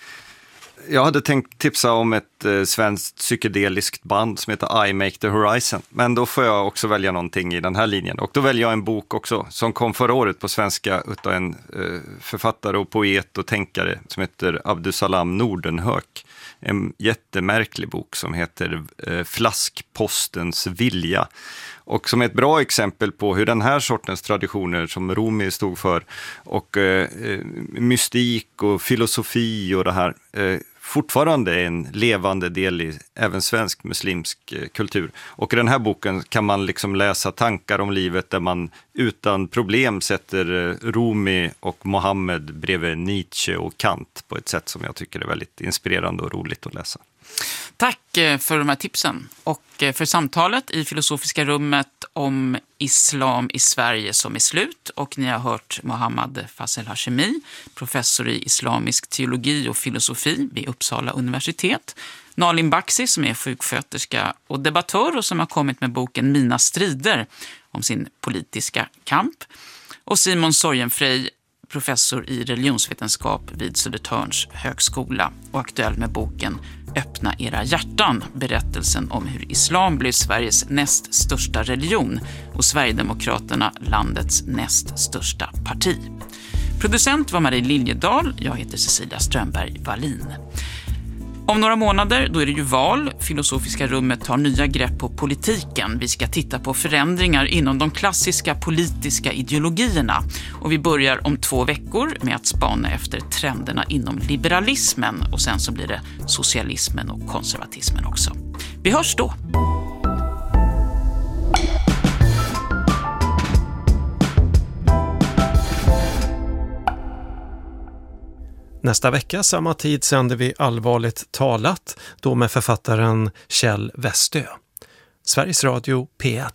[SPEAKER 4] Jag hade tänkt tipsa om ett svenskt psykedeliskt band som heter I Make the Horizon. Men då får jag också välja någonting i den här linjen. Och då väljer jag en bok också som kom förra året på svenska utav en författare och poet och tänkare som heter Abdusalam Nordenhök. En jättemärklig bok som heter Flaskpostens vilja. Och som är ett bra exempel på hur den här sortens traditioner som Rumi stod för och mystik och filosofi och det här fortfarande är en levande del i även svensk muslimsk kultur. Och i den här boken kan man liksom läsa tankar om livet där man utan problem sätter Rumi och Mohammed bredvid Nietzsche och Kant på ett sätt som jag tycker är väldigt inspirerande och roligt att läsa.
[SPEAKER 2] Tack för de här tipsen och för samtalet i Filosofiska rummet om islam i Sverige som är slut. Och ni har hört Mohammad Fazel Hashemi, professor i islamisk teologi och filosofi vid Uppsala universitet. Nalin Baksi som är sjuksköterska och debattör och som har kommit med boken Mina strider om sin politiska kamp. Och Simon Sorgenfrey, professor i religionsvetenskap vid Södertörns högskola och aktuell med boken Öppna era hjärtan, berättelsen om hur islam blev Sveriges näst största religion och Sverigedemokraterna landets näst största parti. Producent var Marie Liljedahl, jag heter Cecilia Strömberg-Wallin. Om några månader, då är det ju val. Filosofiska rummet tar nya grepp på politiken. Vi ska titta på förändringar inom de klassiska politiska ideologierna. Och vi börjar om 2 veckor med att spana efter trenderna inom liberalismen. Och sen så blir det socialismen och konservatismen också. Vi hörs då!
[SPEAKER 7] Nästa vecka samma tid sänder vi Allvarligt talat, då med författaren Kjell Westö. Sveriges Radio P1.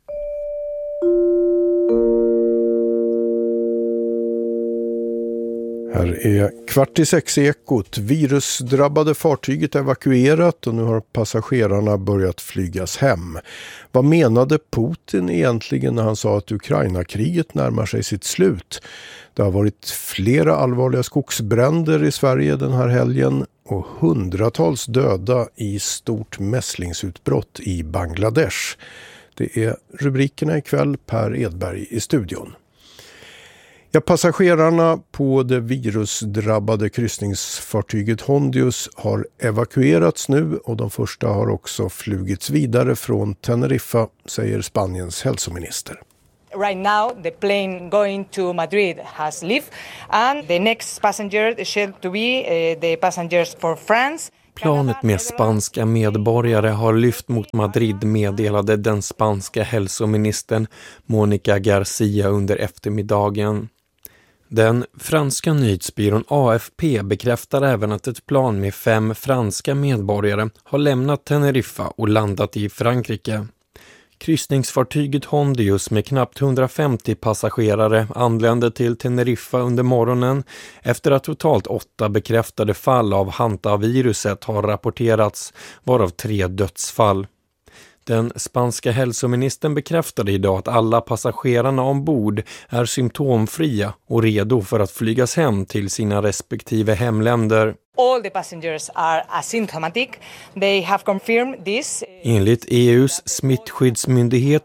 [SPEAKER 8] Här är 5:15 i Ekot. Virusdrabbade fartyget evakuerat och nu har passagerarna börjat flygas hem. Vad menade Putin egentligen när han sa att Ukraina-kriget närmar sig sitt slut? Det har varit flera allvarliga skogsbränder i Sverige den här helgen och hundratals döda i stort mässlingsutbrott i Bangladesh. Det är rubrikerna ikväll. Per Edberg i studion. Ja, passagerarna på det virusdrabbade kryssningsfartyget Hondius har evakuerats nu och de första har också flugits vidare från Teneriffa, säger Spaniens hälsominister.
[SPEAKER 9] Right now, the plane going to Madrid has left, and the next passenger should to be the passengers for France.
[SPEAKER 7] Planet med spanska medborgare har lyft mot Madrid, meddelade den spanska hälsoministern Mónica García under eftermiddagen. Den franska nyhetsbyrån AFP bekräftar även att ett plan med 5 franska medborgare har lämnat Teneriffa och landat i Frankrike. Kryssningsfartyget Hondius med knappt 150 passagerare anlände till Teneriffa under morgonen efter att totalt 8 bekräftade fall av hantaviruset har rapporterats, varav 3 dödsfall. Den spanska hälsoministern bekräftade idag att alla passagerarna ombord är symptomfria och redo för att flygas hem till sina respektive hemländer.
[SPEAKER 9] All the passengers are asymptomatic. They have confirmed this.
[SPEAKER 7] Enligt EUs smittskyddsmyndighet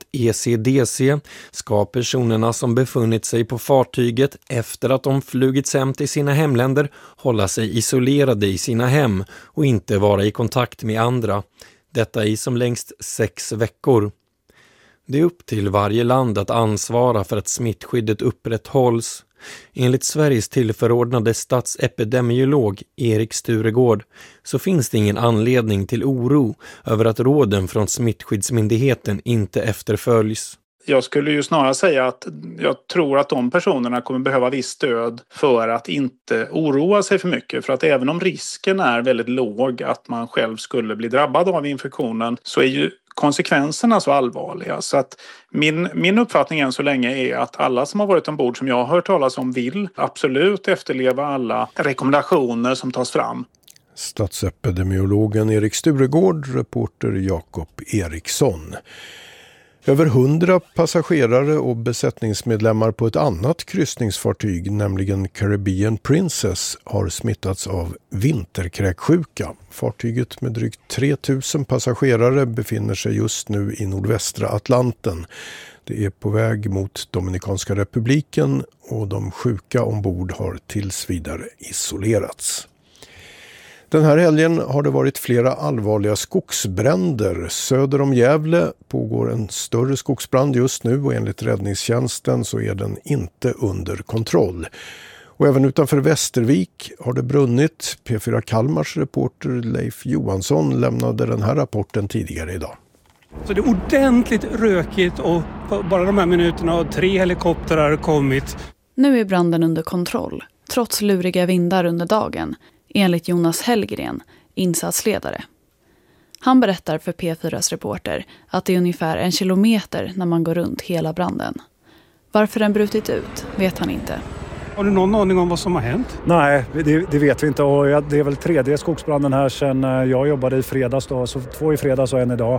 [SPEAKER 7] ECDC ska personerna som befunnit sig på fartyget efter att de flugits hem till sina hemländer hålla sig isolerade i sina hem och inte vara i kontakt med andra. Detta i som längst 6 veckor. Det är upp till varje land att ansvara för att smittskyddet upprätthålls. Enligt Sveriges tillförordnade statsepidemiolog Erik Sturegård så finns det ingen anledning till oro över att råden från Smittskyddsmyndigheten inte efterföljs.
[SPEAKER 10] Jag skulle ju snarare säga att jag tror att de personerna kommer behöva viss stöd för att inte oroa sig för mycket. För att även om risken är väldigt låg att man själv skulle bli drabbad av infektionen så är ju konsekvenserna så allvarliga. Så att min uppfattning än så länge är att alla som har varit ombord som jag har hört talas om vill absolut efterleva alla rekommendationer som tas fram.
[SPEAKER 8] Statsepidemiologen Erik Sturegård, reporter Jakob Eriksson. Över 100 passagerare och besättningsmedlemmar på ett annat kryssningsfartyg, nämligen Caribbean Princess, har smittats av vinterkräksjuka. Fartyget med drygt 3000 passagerare befinner sig just nu i nordvästra Atlanten. Det är på väg mot Dominikanska republiken och de sjuka ombord har tills vidare isolerats. Den här helgen har det varit flera allvarliga skogsbränder. Söder om Gävle pågår en större skogsbrand just nu och enligt räddningstjänsten så är den inte under kontroll. Och även utanför Västervik har det brunnit. P4 Kalmars reporter Leif Johansson lämnade den här rapporten tidigare idag.
[SPEAKER 11] Så det är ordentligt rökigt och på bara de här minuterna har 3 helikoptrar kommit.
[SPEAKER 12] Nu är branden under kontroll, trots luriga vindar under dagen, enligt Jonas Hellgren, insatsledare. Han berättar för P4s reporter att det är ungefär 1 kilometer när man går runt hela branden. Varför den brutit ut vet han inte.
[SPEAKER 11] Har du någon aning om vad som har hänt?
[SPEAKER 13] Nej, det vet vi inte. Och det är väl 3:e skogsbranden här sedan jag jobbade i fredags. Då, så 2 i fredags och 1 idag.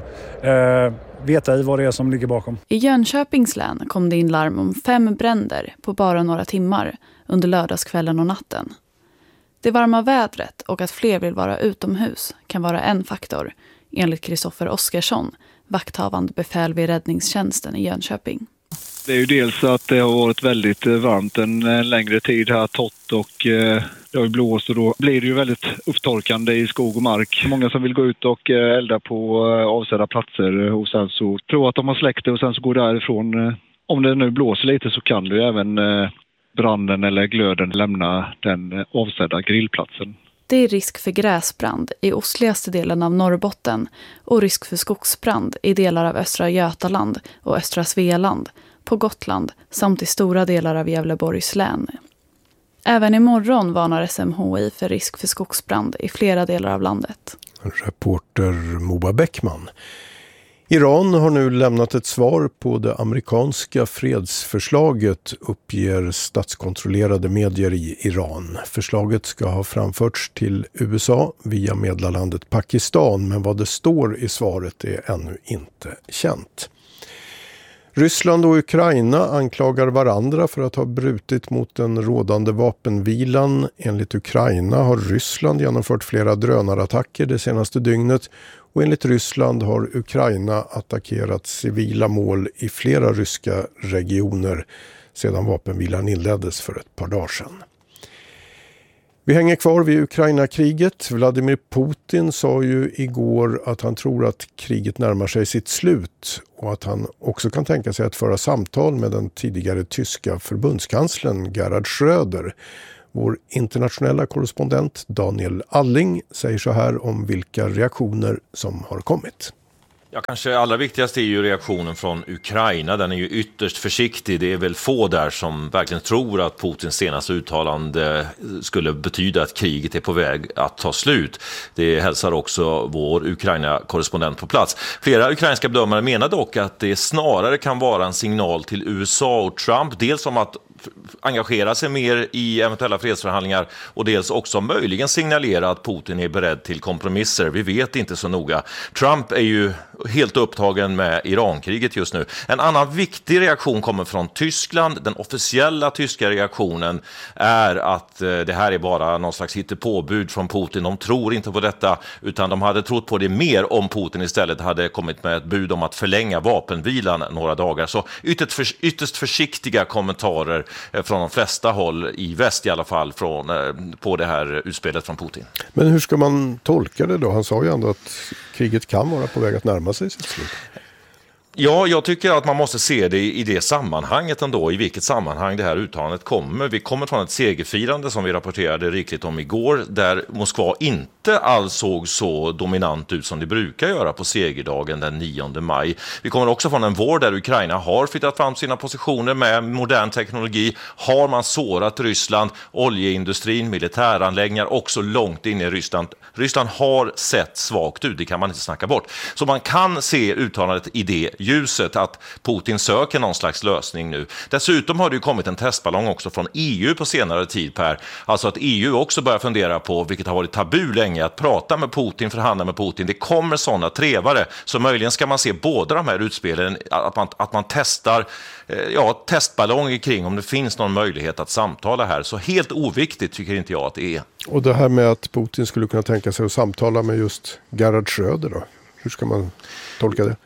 [SPEAKER 13] Vet ej vad det är som ligger bakom.
[SPEAKER 12] I Jönköpings län kom det in larm om 5 bränder på bara några timmar under lördagskvällen och natten. Det varma vädret och att fler vill vara utomhus kan vara en faktor, enligt Kristoffer Oskarsson, vakthavande befäl vid räddningstjänsten i Jönköping.
[SPEAKER 14] Det är ju dels att det har varit väldigt varmt en längre tid här, torrt och det har ju blåst och då blir det ju väldigt upptorkande i skog och mark. Många som vill gå ut och elda på avsedda platser och sen så tror att de har släckt det och sen så går därifrån. Om det nu blåser lite så kan du även branden eller glöden lämna den avsedda grillplatsen.
[SPEAKER 12] Det är risk för gräsbrand i ostligaste delen av Norrbotten och risk för skogsbrand i delar av östra Götaland och östra Svealand, på Gotland samt i stora delar av Gävleborgs län. Även imorgon varnar SMHI för risk för skogsbrand i flera delar av landet.
[SPEAKER 8] Reporter Moa Bäckman. Iran har nu lämnat ett svar på det amerikanska fredsförslaget, uppger statskontrollerade medier i Iran. Förslaget ska ha framförts till USA via medlarlandet Pakistan, men vad det står i svaret är ännu inte känt. Ryssland och Ukraina anklagar varandra för att ha brutit mot den rådande vapenvilan. Enligt Ukraina har Ryssland genomfört flera drönarattacker det senaste dygnet och enligt Ryssland har Ukraina attackerat civila mål i flera ryska regioner sedan vapenvilan inleddes för ett par dagar sedan. Vi hänger kvar vid Ukraina-kriget. Vladimir Putin sa ju igår att han tror att kriget närmar sig sitt slut och att han också kan tänka sig att föra samtal med den tidigare tyska förbundskanslern Gerhard Schröder. Vår internationella korrespondent Daniel Alling säger så här om vilka reaktioner som har kommit.
[SPEAKER 15] Ja, kanske allra viktigast är ju reaktionen från Ukraina. Den är ju ytterst försiktig. Det är väl få där som verkligen tror att Putins senaste uttalande skulle betyda att kriget är på väg att ta slut. Det hälsar också vår Ukraina-korrespondent på plats. Flera ukrainska bedömare menar dock att det snarare kan vara en signal till USA och Trump. Dels om att engagera sig mer i eventuella fredsförhandlingar och dels också möjligen signalera att Putin är beredd till kompromisser. Vi vet inte så noga. Trump är ju helt upptagen med Irankriget just nu. En annan viktig reaktion kommer från Tyskland. Den officiella tyska reaktionen är att det här är bara någon slags hittepåbud från Putin. De tror inte på detta utan de hade trott på det mer om Putin istället hade kommit med ett bud om att förlänga vapenvilan några dagar. Så ytterst försiktiga kommentarer från de flesta håll i väst i alla fall på det här utspelet från Putin.
[SPEAKER 8] Men hur ska man tolka det då? Han sa ju ändå att kriget kan vara på väg att närma sig sitt slut.
[SPEAKER 15] Ja, jag tycker att man måste se det i det sammanhanget ändå, i vilket sammanhang det här uttalandet kommer. Vi kommer från ett segerfirande som vi rapporterade riktigt om igår, där Moskva inte alls såg så dominant ut som det brukar göra på segerdagen den 9 maj. Vi kommer också från en vår där Ukraina har flyttat fram sina positioner med modern teknologi. Har man sårat Ryssland, oljeindustrin, militäranläggningar också långt in i Ryssland. Ryssland har sett svagt ut, det kan man inte snacka bort. Så man kan se uttalandet i det ljuset att Putin söker någon slags lösning nu. Dessutom har det ju kommit en testballong också från EU på senare tid, Per. Alltså att EU också börjar fundera på, vilket har varit tabu länge, att prata med Putin, förhandla med Putin. Det kommer sådana trevare. Så möjligen ska man se båda de här utspelen, att man testar testballonger kring om det finns någon möjlighet att samtala här. Så helt oviktigt tycker inte jag att det är.
[SPEAKER 8] Och det här med att Putin skulle kunna tänka sig att samtala med just Gerhard Schröder då? Hur ska man tolka det?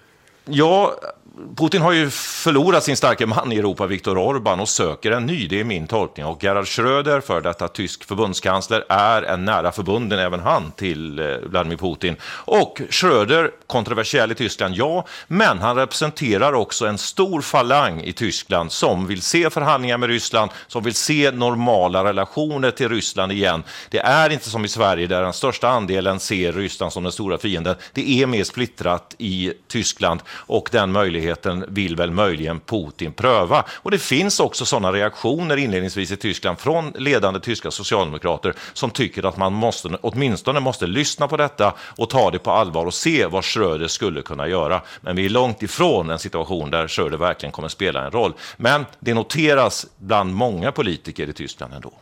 [SPEAKER 15] Ja, Putin har ju förlorat sin starka man i Europa, Viktor Orbán, och söker en ny, det är min tolkning. Och Gerhard Schröder, för detta tysk förbundskansler, är en nära förbunden även han till Vladimir Putin. Och Schröder, kontroversiell i Tyskland, ja, men han representerar också en stor falang i Tyskland som vill se förhandlingar med Ryssland, som vill se normala relationer till Ryssland igen. Det är inte som i Sverige där den största andelen ser Ryssland som den stora fienden. Det är mer splittrat i Tyskland och den möjligheten vill väl möjligen Putin pröva. Och det finns också sådana reaktioner inledningsvis i Tyskland från ledande tyska socialdemokrater som tycker att man åtminstone måste lyssna på detta och ta det på allvar och se vad Schröder skulle kunna göra. Men vi är långt ifrån en situation där Schröder verkligen kommer spela en roll. Men det noteras bland många politiker i Tyskland ändå.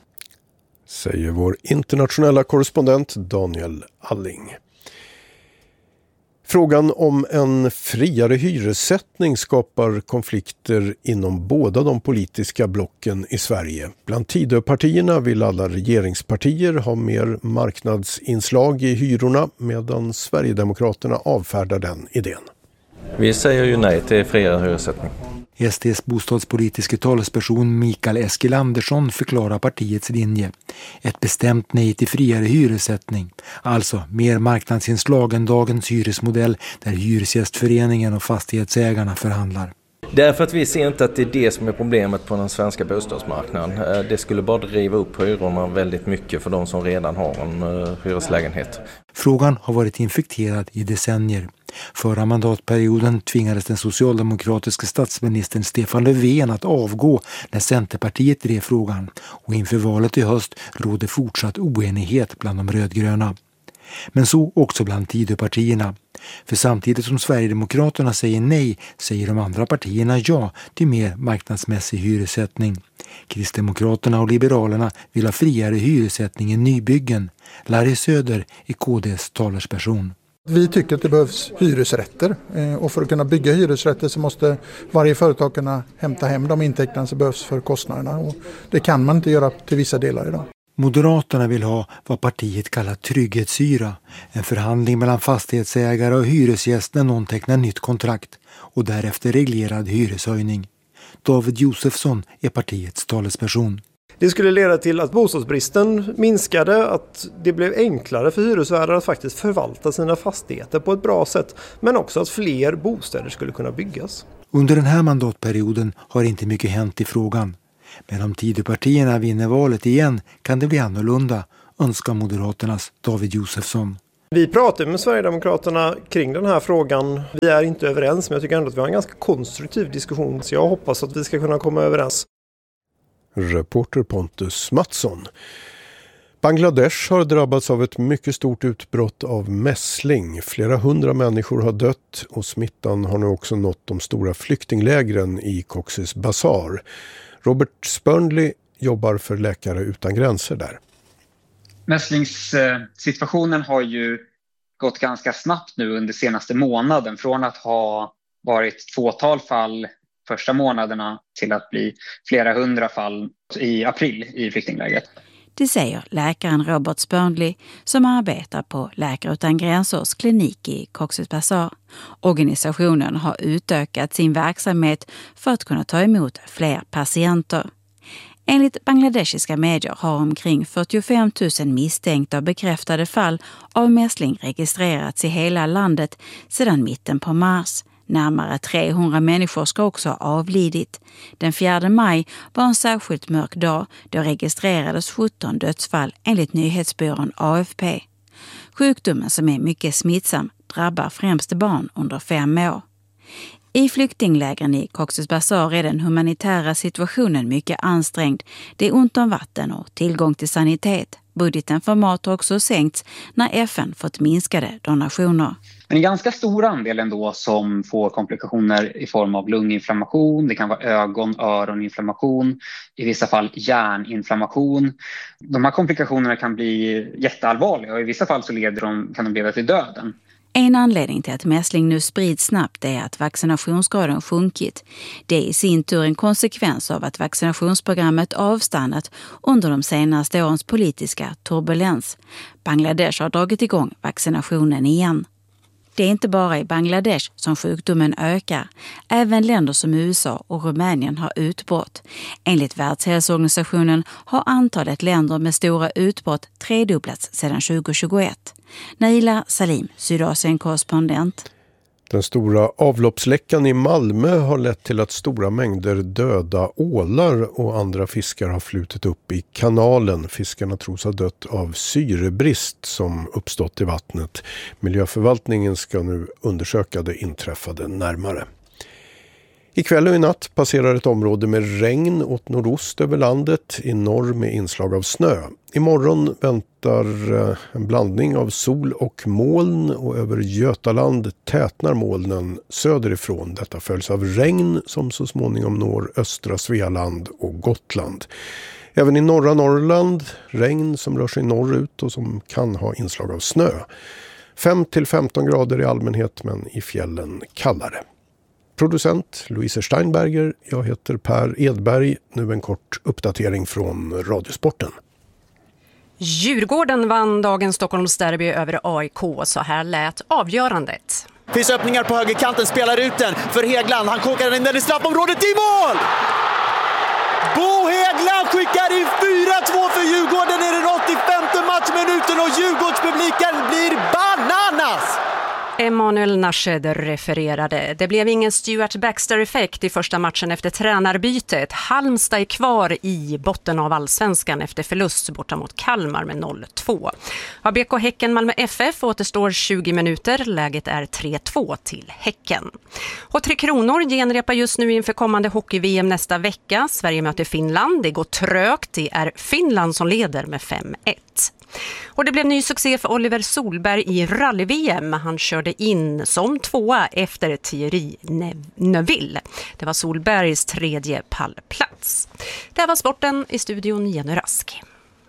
[SPEAKER 8] Säger vår internationella korrespondent Daniel Alling. Frågan om en friare hyressättning skapar konflikter inom båda de politiska blocken i Sverige. Bland Tidöpartierna vill alla regeringspartier ha mer marknadsinslag i hyrorna medan Sverigedemokraterna avfärdar den idén.
[SPEAKER 16] Vi säger ju nej till friare hyressättning.
[SPEAKER 17] SDs bostadspolitiska talesperson Mikael Eskilandersson förklarar partiets linje. Ett bestämt nej till friare hyressättning. Alltså mer marknadsinslag än dagens hyresmodell där hyresgästföreningen och fastighetsägarna förhandlar.
[SPEAKER 16] Därför att vi ser inte att det är det som är problemet på den svenska bostadsmarknaden. Det skulle bara driva upp hyrorna väldigt mycket för de som redan har en hyreslägenhet.
[SPEAKER 17] Frågan har varit infekterad i decennier. Förra mandatperioden tvingades den socialdemokratiska statsministern Stefan Löfven att avgå när Centerpartiet drev frågan, och inför valet i höst råder fortsatt oenighet bland de rödgröna. Men så också bland Tidöpartierna. För samtidigt som Sverigedemokraterna säger nej, säger de andra partierna ja till mer marknadsmässig hyressättning. Kristdemokraterna och Liberalerna vill ha friare hyressättning i nybyggen. Larry Söder är KDs talesperson.
[SPEAKER 18] Vi tycker att det behövs hyresrätter, och för att kunna bygga hyresrätter så måste varje företag kunna hämta hem de intäkterna som behövs för kostnaderna, och det kan man inte göra till vissa delar idag.
[SPEAKER 17] Moderaterna vill ha vad partiet kallar trygghetshyra, en förhandling mellan fastighetsägare och hyresgäst när någon tecknar nytt kontrakt, och därefter reglerad hyreshöjning. David Josefsson är partiets talesperson.
[SPEAKER 19] Det skulle leda till att bostadsbristen minskade, att det blev enklare för hyresvärdar att faktiskt förvalta sina fastigheter på ett bra sätt, men också att fler bostäder skulle kunna byggas.
[SPEAKER 17] Under den här mandatperioden har inte mycket hänt i frågan. Men om Tidöpartierna vinner valet igen kan det bli annorlunda, önskar Moderaternas David Josefsson.
[SPEAKER 19] Vi pratar med Sverigedemokraterna kring den här frågan. Vi är inte överens, men jag tycker ändå att vi har en ganska konstruktiv diskussion, så jag hoppas att vi ska kunna komma överens.
[SPEAKER 8] Reporter Pontus Mattsson. Bangladesh har drabbats av ett mycket stort utbrott av mässling. Flera hundra människor har dött och smittan har nu också nått de stora flyktinglägren i Cox's Bazar. Robert Spörnli jobbar för Läkare utan gränser där.
[SPEAKER 20] Mässlingssituationen har ju gått ganska snabbt nu under senaste månaden. Från att ha varit fåtal fall första månaderna till att bli flera hundra fall i april i flyktinglägret.
[SPEAKER 21] Det säger läkaren Robert Spörnli som arbetar på Läkare utan gränsers klinik i Cox's Bazar. Organisationen har utökat sin verksamhet för att kunna ta emot fler patienter. Enligt bangladeshiska medier har omkring 45 000 misstänkta och bekräftade fall av mässling registrerats i hela landet sedan mitten på mars. Närmare 300 människor ska också ha avlidit. Den 4 maj var en särskilt mörk dag då registrerades 17 dödsfall enligt nyhetsbyrån AFP. Sjukdomen, som är mycket smittsam, drabbar främst barn under 5 år. I flyktinglägren i Cox's Bazar är den humanitära situationen mycket ansträngd. Det är ont om vatten och tillgång till sanitet. Budgeten för mat har också sänkts när FN fått minskade donationer.
[SPEAKER 20] Men en ganska stor andel ändå som får komplikationer i form av lunginflammation, det kan vara öroninflammation, i vissa fall hjärninflammation. De här komplikationerna kan bli jätteallvarliga och i vissa fall så kan de leda till döden.
[SPEAKER 21] En anledning till att mässling nu sprids snabbt är att vaccinationsgraden sjunkit. Det är i sin tur en konsekvens av att vaccinationsprogrammet avstannat under de senaste årens politiska turbulens. Bangladesh har dragit igång vaccinationen igen. Det är inte bara i Bangladesh som sjukdomen ökar. Även länder som USA och Rumänien har utbrott. Enligt Världshälsoorganisationen har antalet länder med stora utbrott tredubblats sedan 2021. Naila Salim, Sydasien-korrespondent.
[SPEAKER 8] Den stora avloppsläckan i Malmö har lett till att stora mängder döda ålar och andra fiskar har flutit upp i kanalen. Fiskarna tros ha dött av syrebrist som uppstått i vattnet. Miljöförvaltningen ska nu undersöka det inträffade närmare. Ikväll och i natt passerar ett område med regn åt nordost över landet, i norr med inslag av snö. Imorgon väntar en blandning av sol och moln, och över Götaland tätnar molnen söderifrån. Detta följs av regn som så småningom når östra Svealand och Gotland. Även i norra Norrland regn som rör sig norrut och som kan ha inslag av snö. 5-15 grader i allmänhet, men i fjällen kallare. Producent Louise Steinberger, jag heter Per Edberg. Nu en kort uppdatering från Radiosporten.
[SPEAKER 22] Djurgården vann dagens Stockholmsderby över AIK, så här lät avgörandet.
[SPEAKER 23] Finns öppningar på högerkanten, spelar ut den för Hägland. Han kokar in den i straffområdet, i mål! Bo Hägland skickar in 4-2 för Djurgården i den 85:e matchminuten och Djurgårdspubliken blir bananas!
[SPEAKER 22] Emanuel Nashed refererade. Det blev ingen Stuart Baxter-effekt i första matchen efter tränarbytet. Halmstad är kvar i botten av allsvenskan efter förlust borta mot Kalmar med 0-2. ABK Häcken Malmö FF återstår 20 minuter. Läget är 3-2 till Häcken. Och Tre Kronor genrepar just nu inför kommande hockey-VM nästa vecka. Sverige möter Finland. Det går trögt. Det är Finland som leder med 5-1. Och det blev ny succé för Oliver Solberg i rally-VM. Han körde in som 2:a efter Thierry Neuville. Det var Solbergs 3:e pallplats. Det här var sporten, i studion Jenny Rask.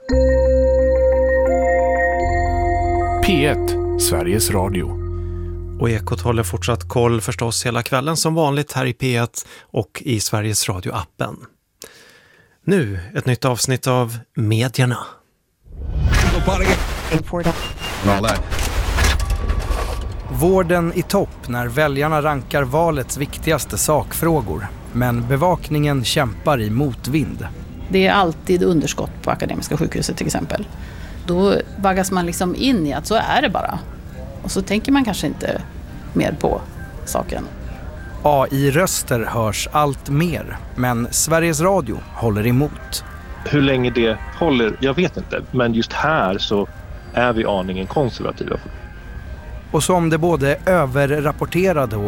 [SPEAKER 3] P1, Sveriges Radio.
[SPEAKER 7] Och Ekot håller fortsatt koll förstås hela kvällen som vanligt här i P1 och i Sveriges Radio-appen. Nu ett nytt avsnitt av Medierna.
[SPEAKER 5] Vården i topp när väljarna rankar valets viktigaste sakfrågor. Men bevakningen kämpar i motvind.
[SPEAKER 6] Det är alltid underskott på Akademiska sjukhuset till exempel. Då vaggas man liksom in i att så är det bara. Och så tänker man kanske inte mer på saken.
[SPEAKER 5] AI-röster hörs allt mer, men Sveriges Radio håller emot.
[SPEAKER 24] Hur länge det håller, jag vet inte. Men just här så är vi aningen konservativa.
[SPEAKER 5] Och som det både överrapporterade och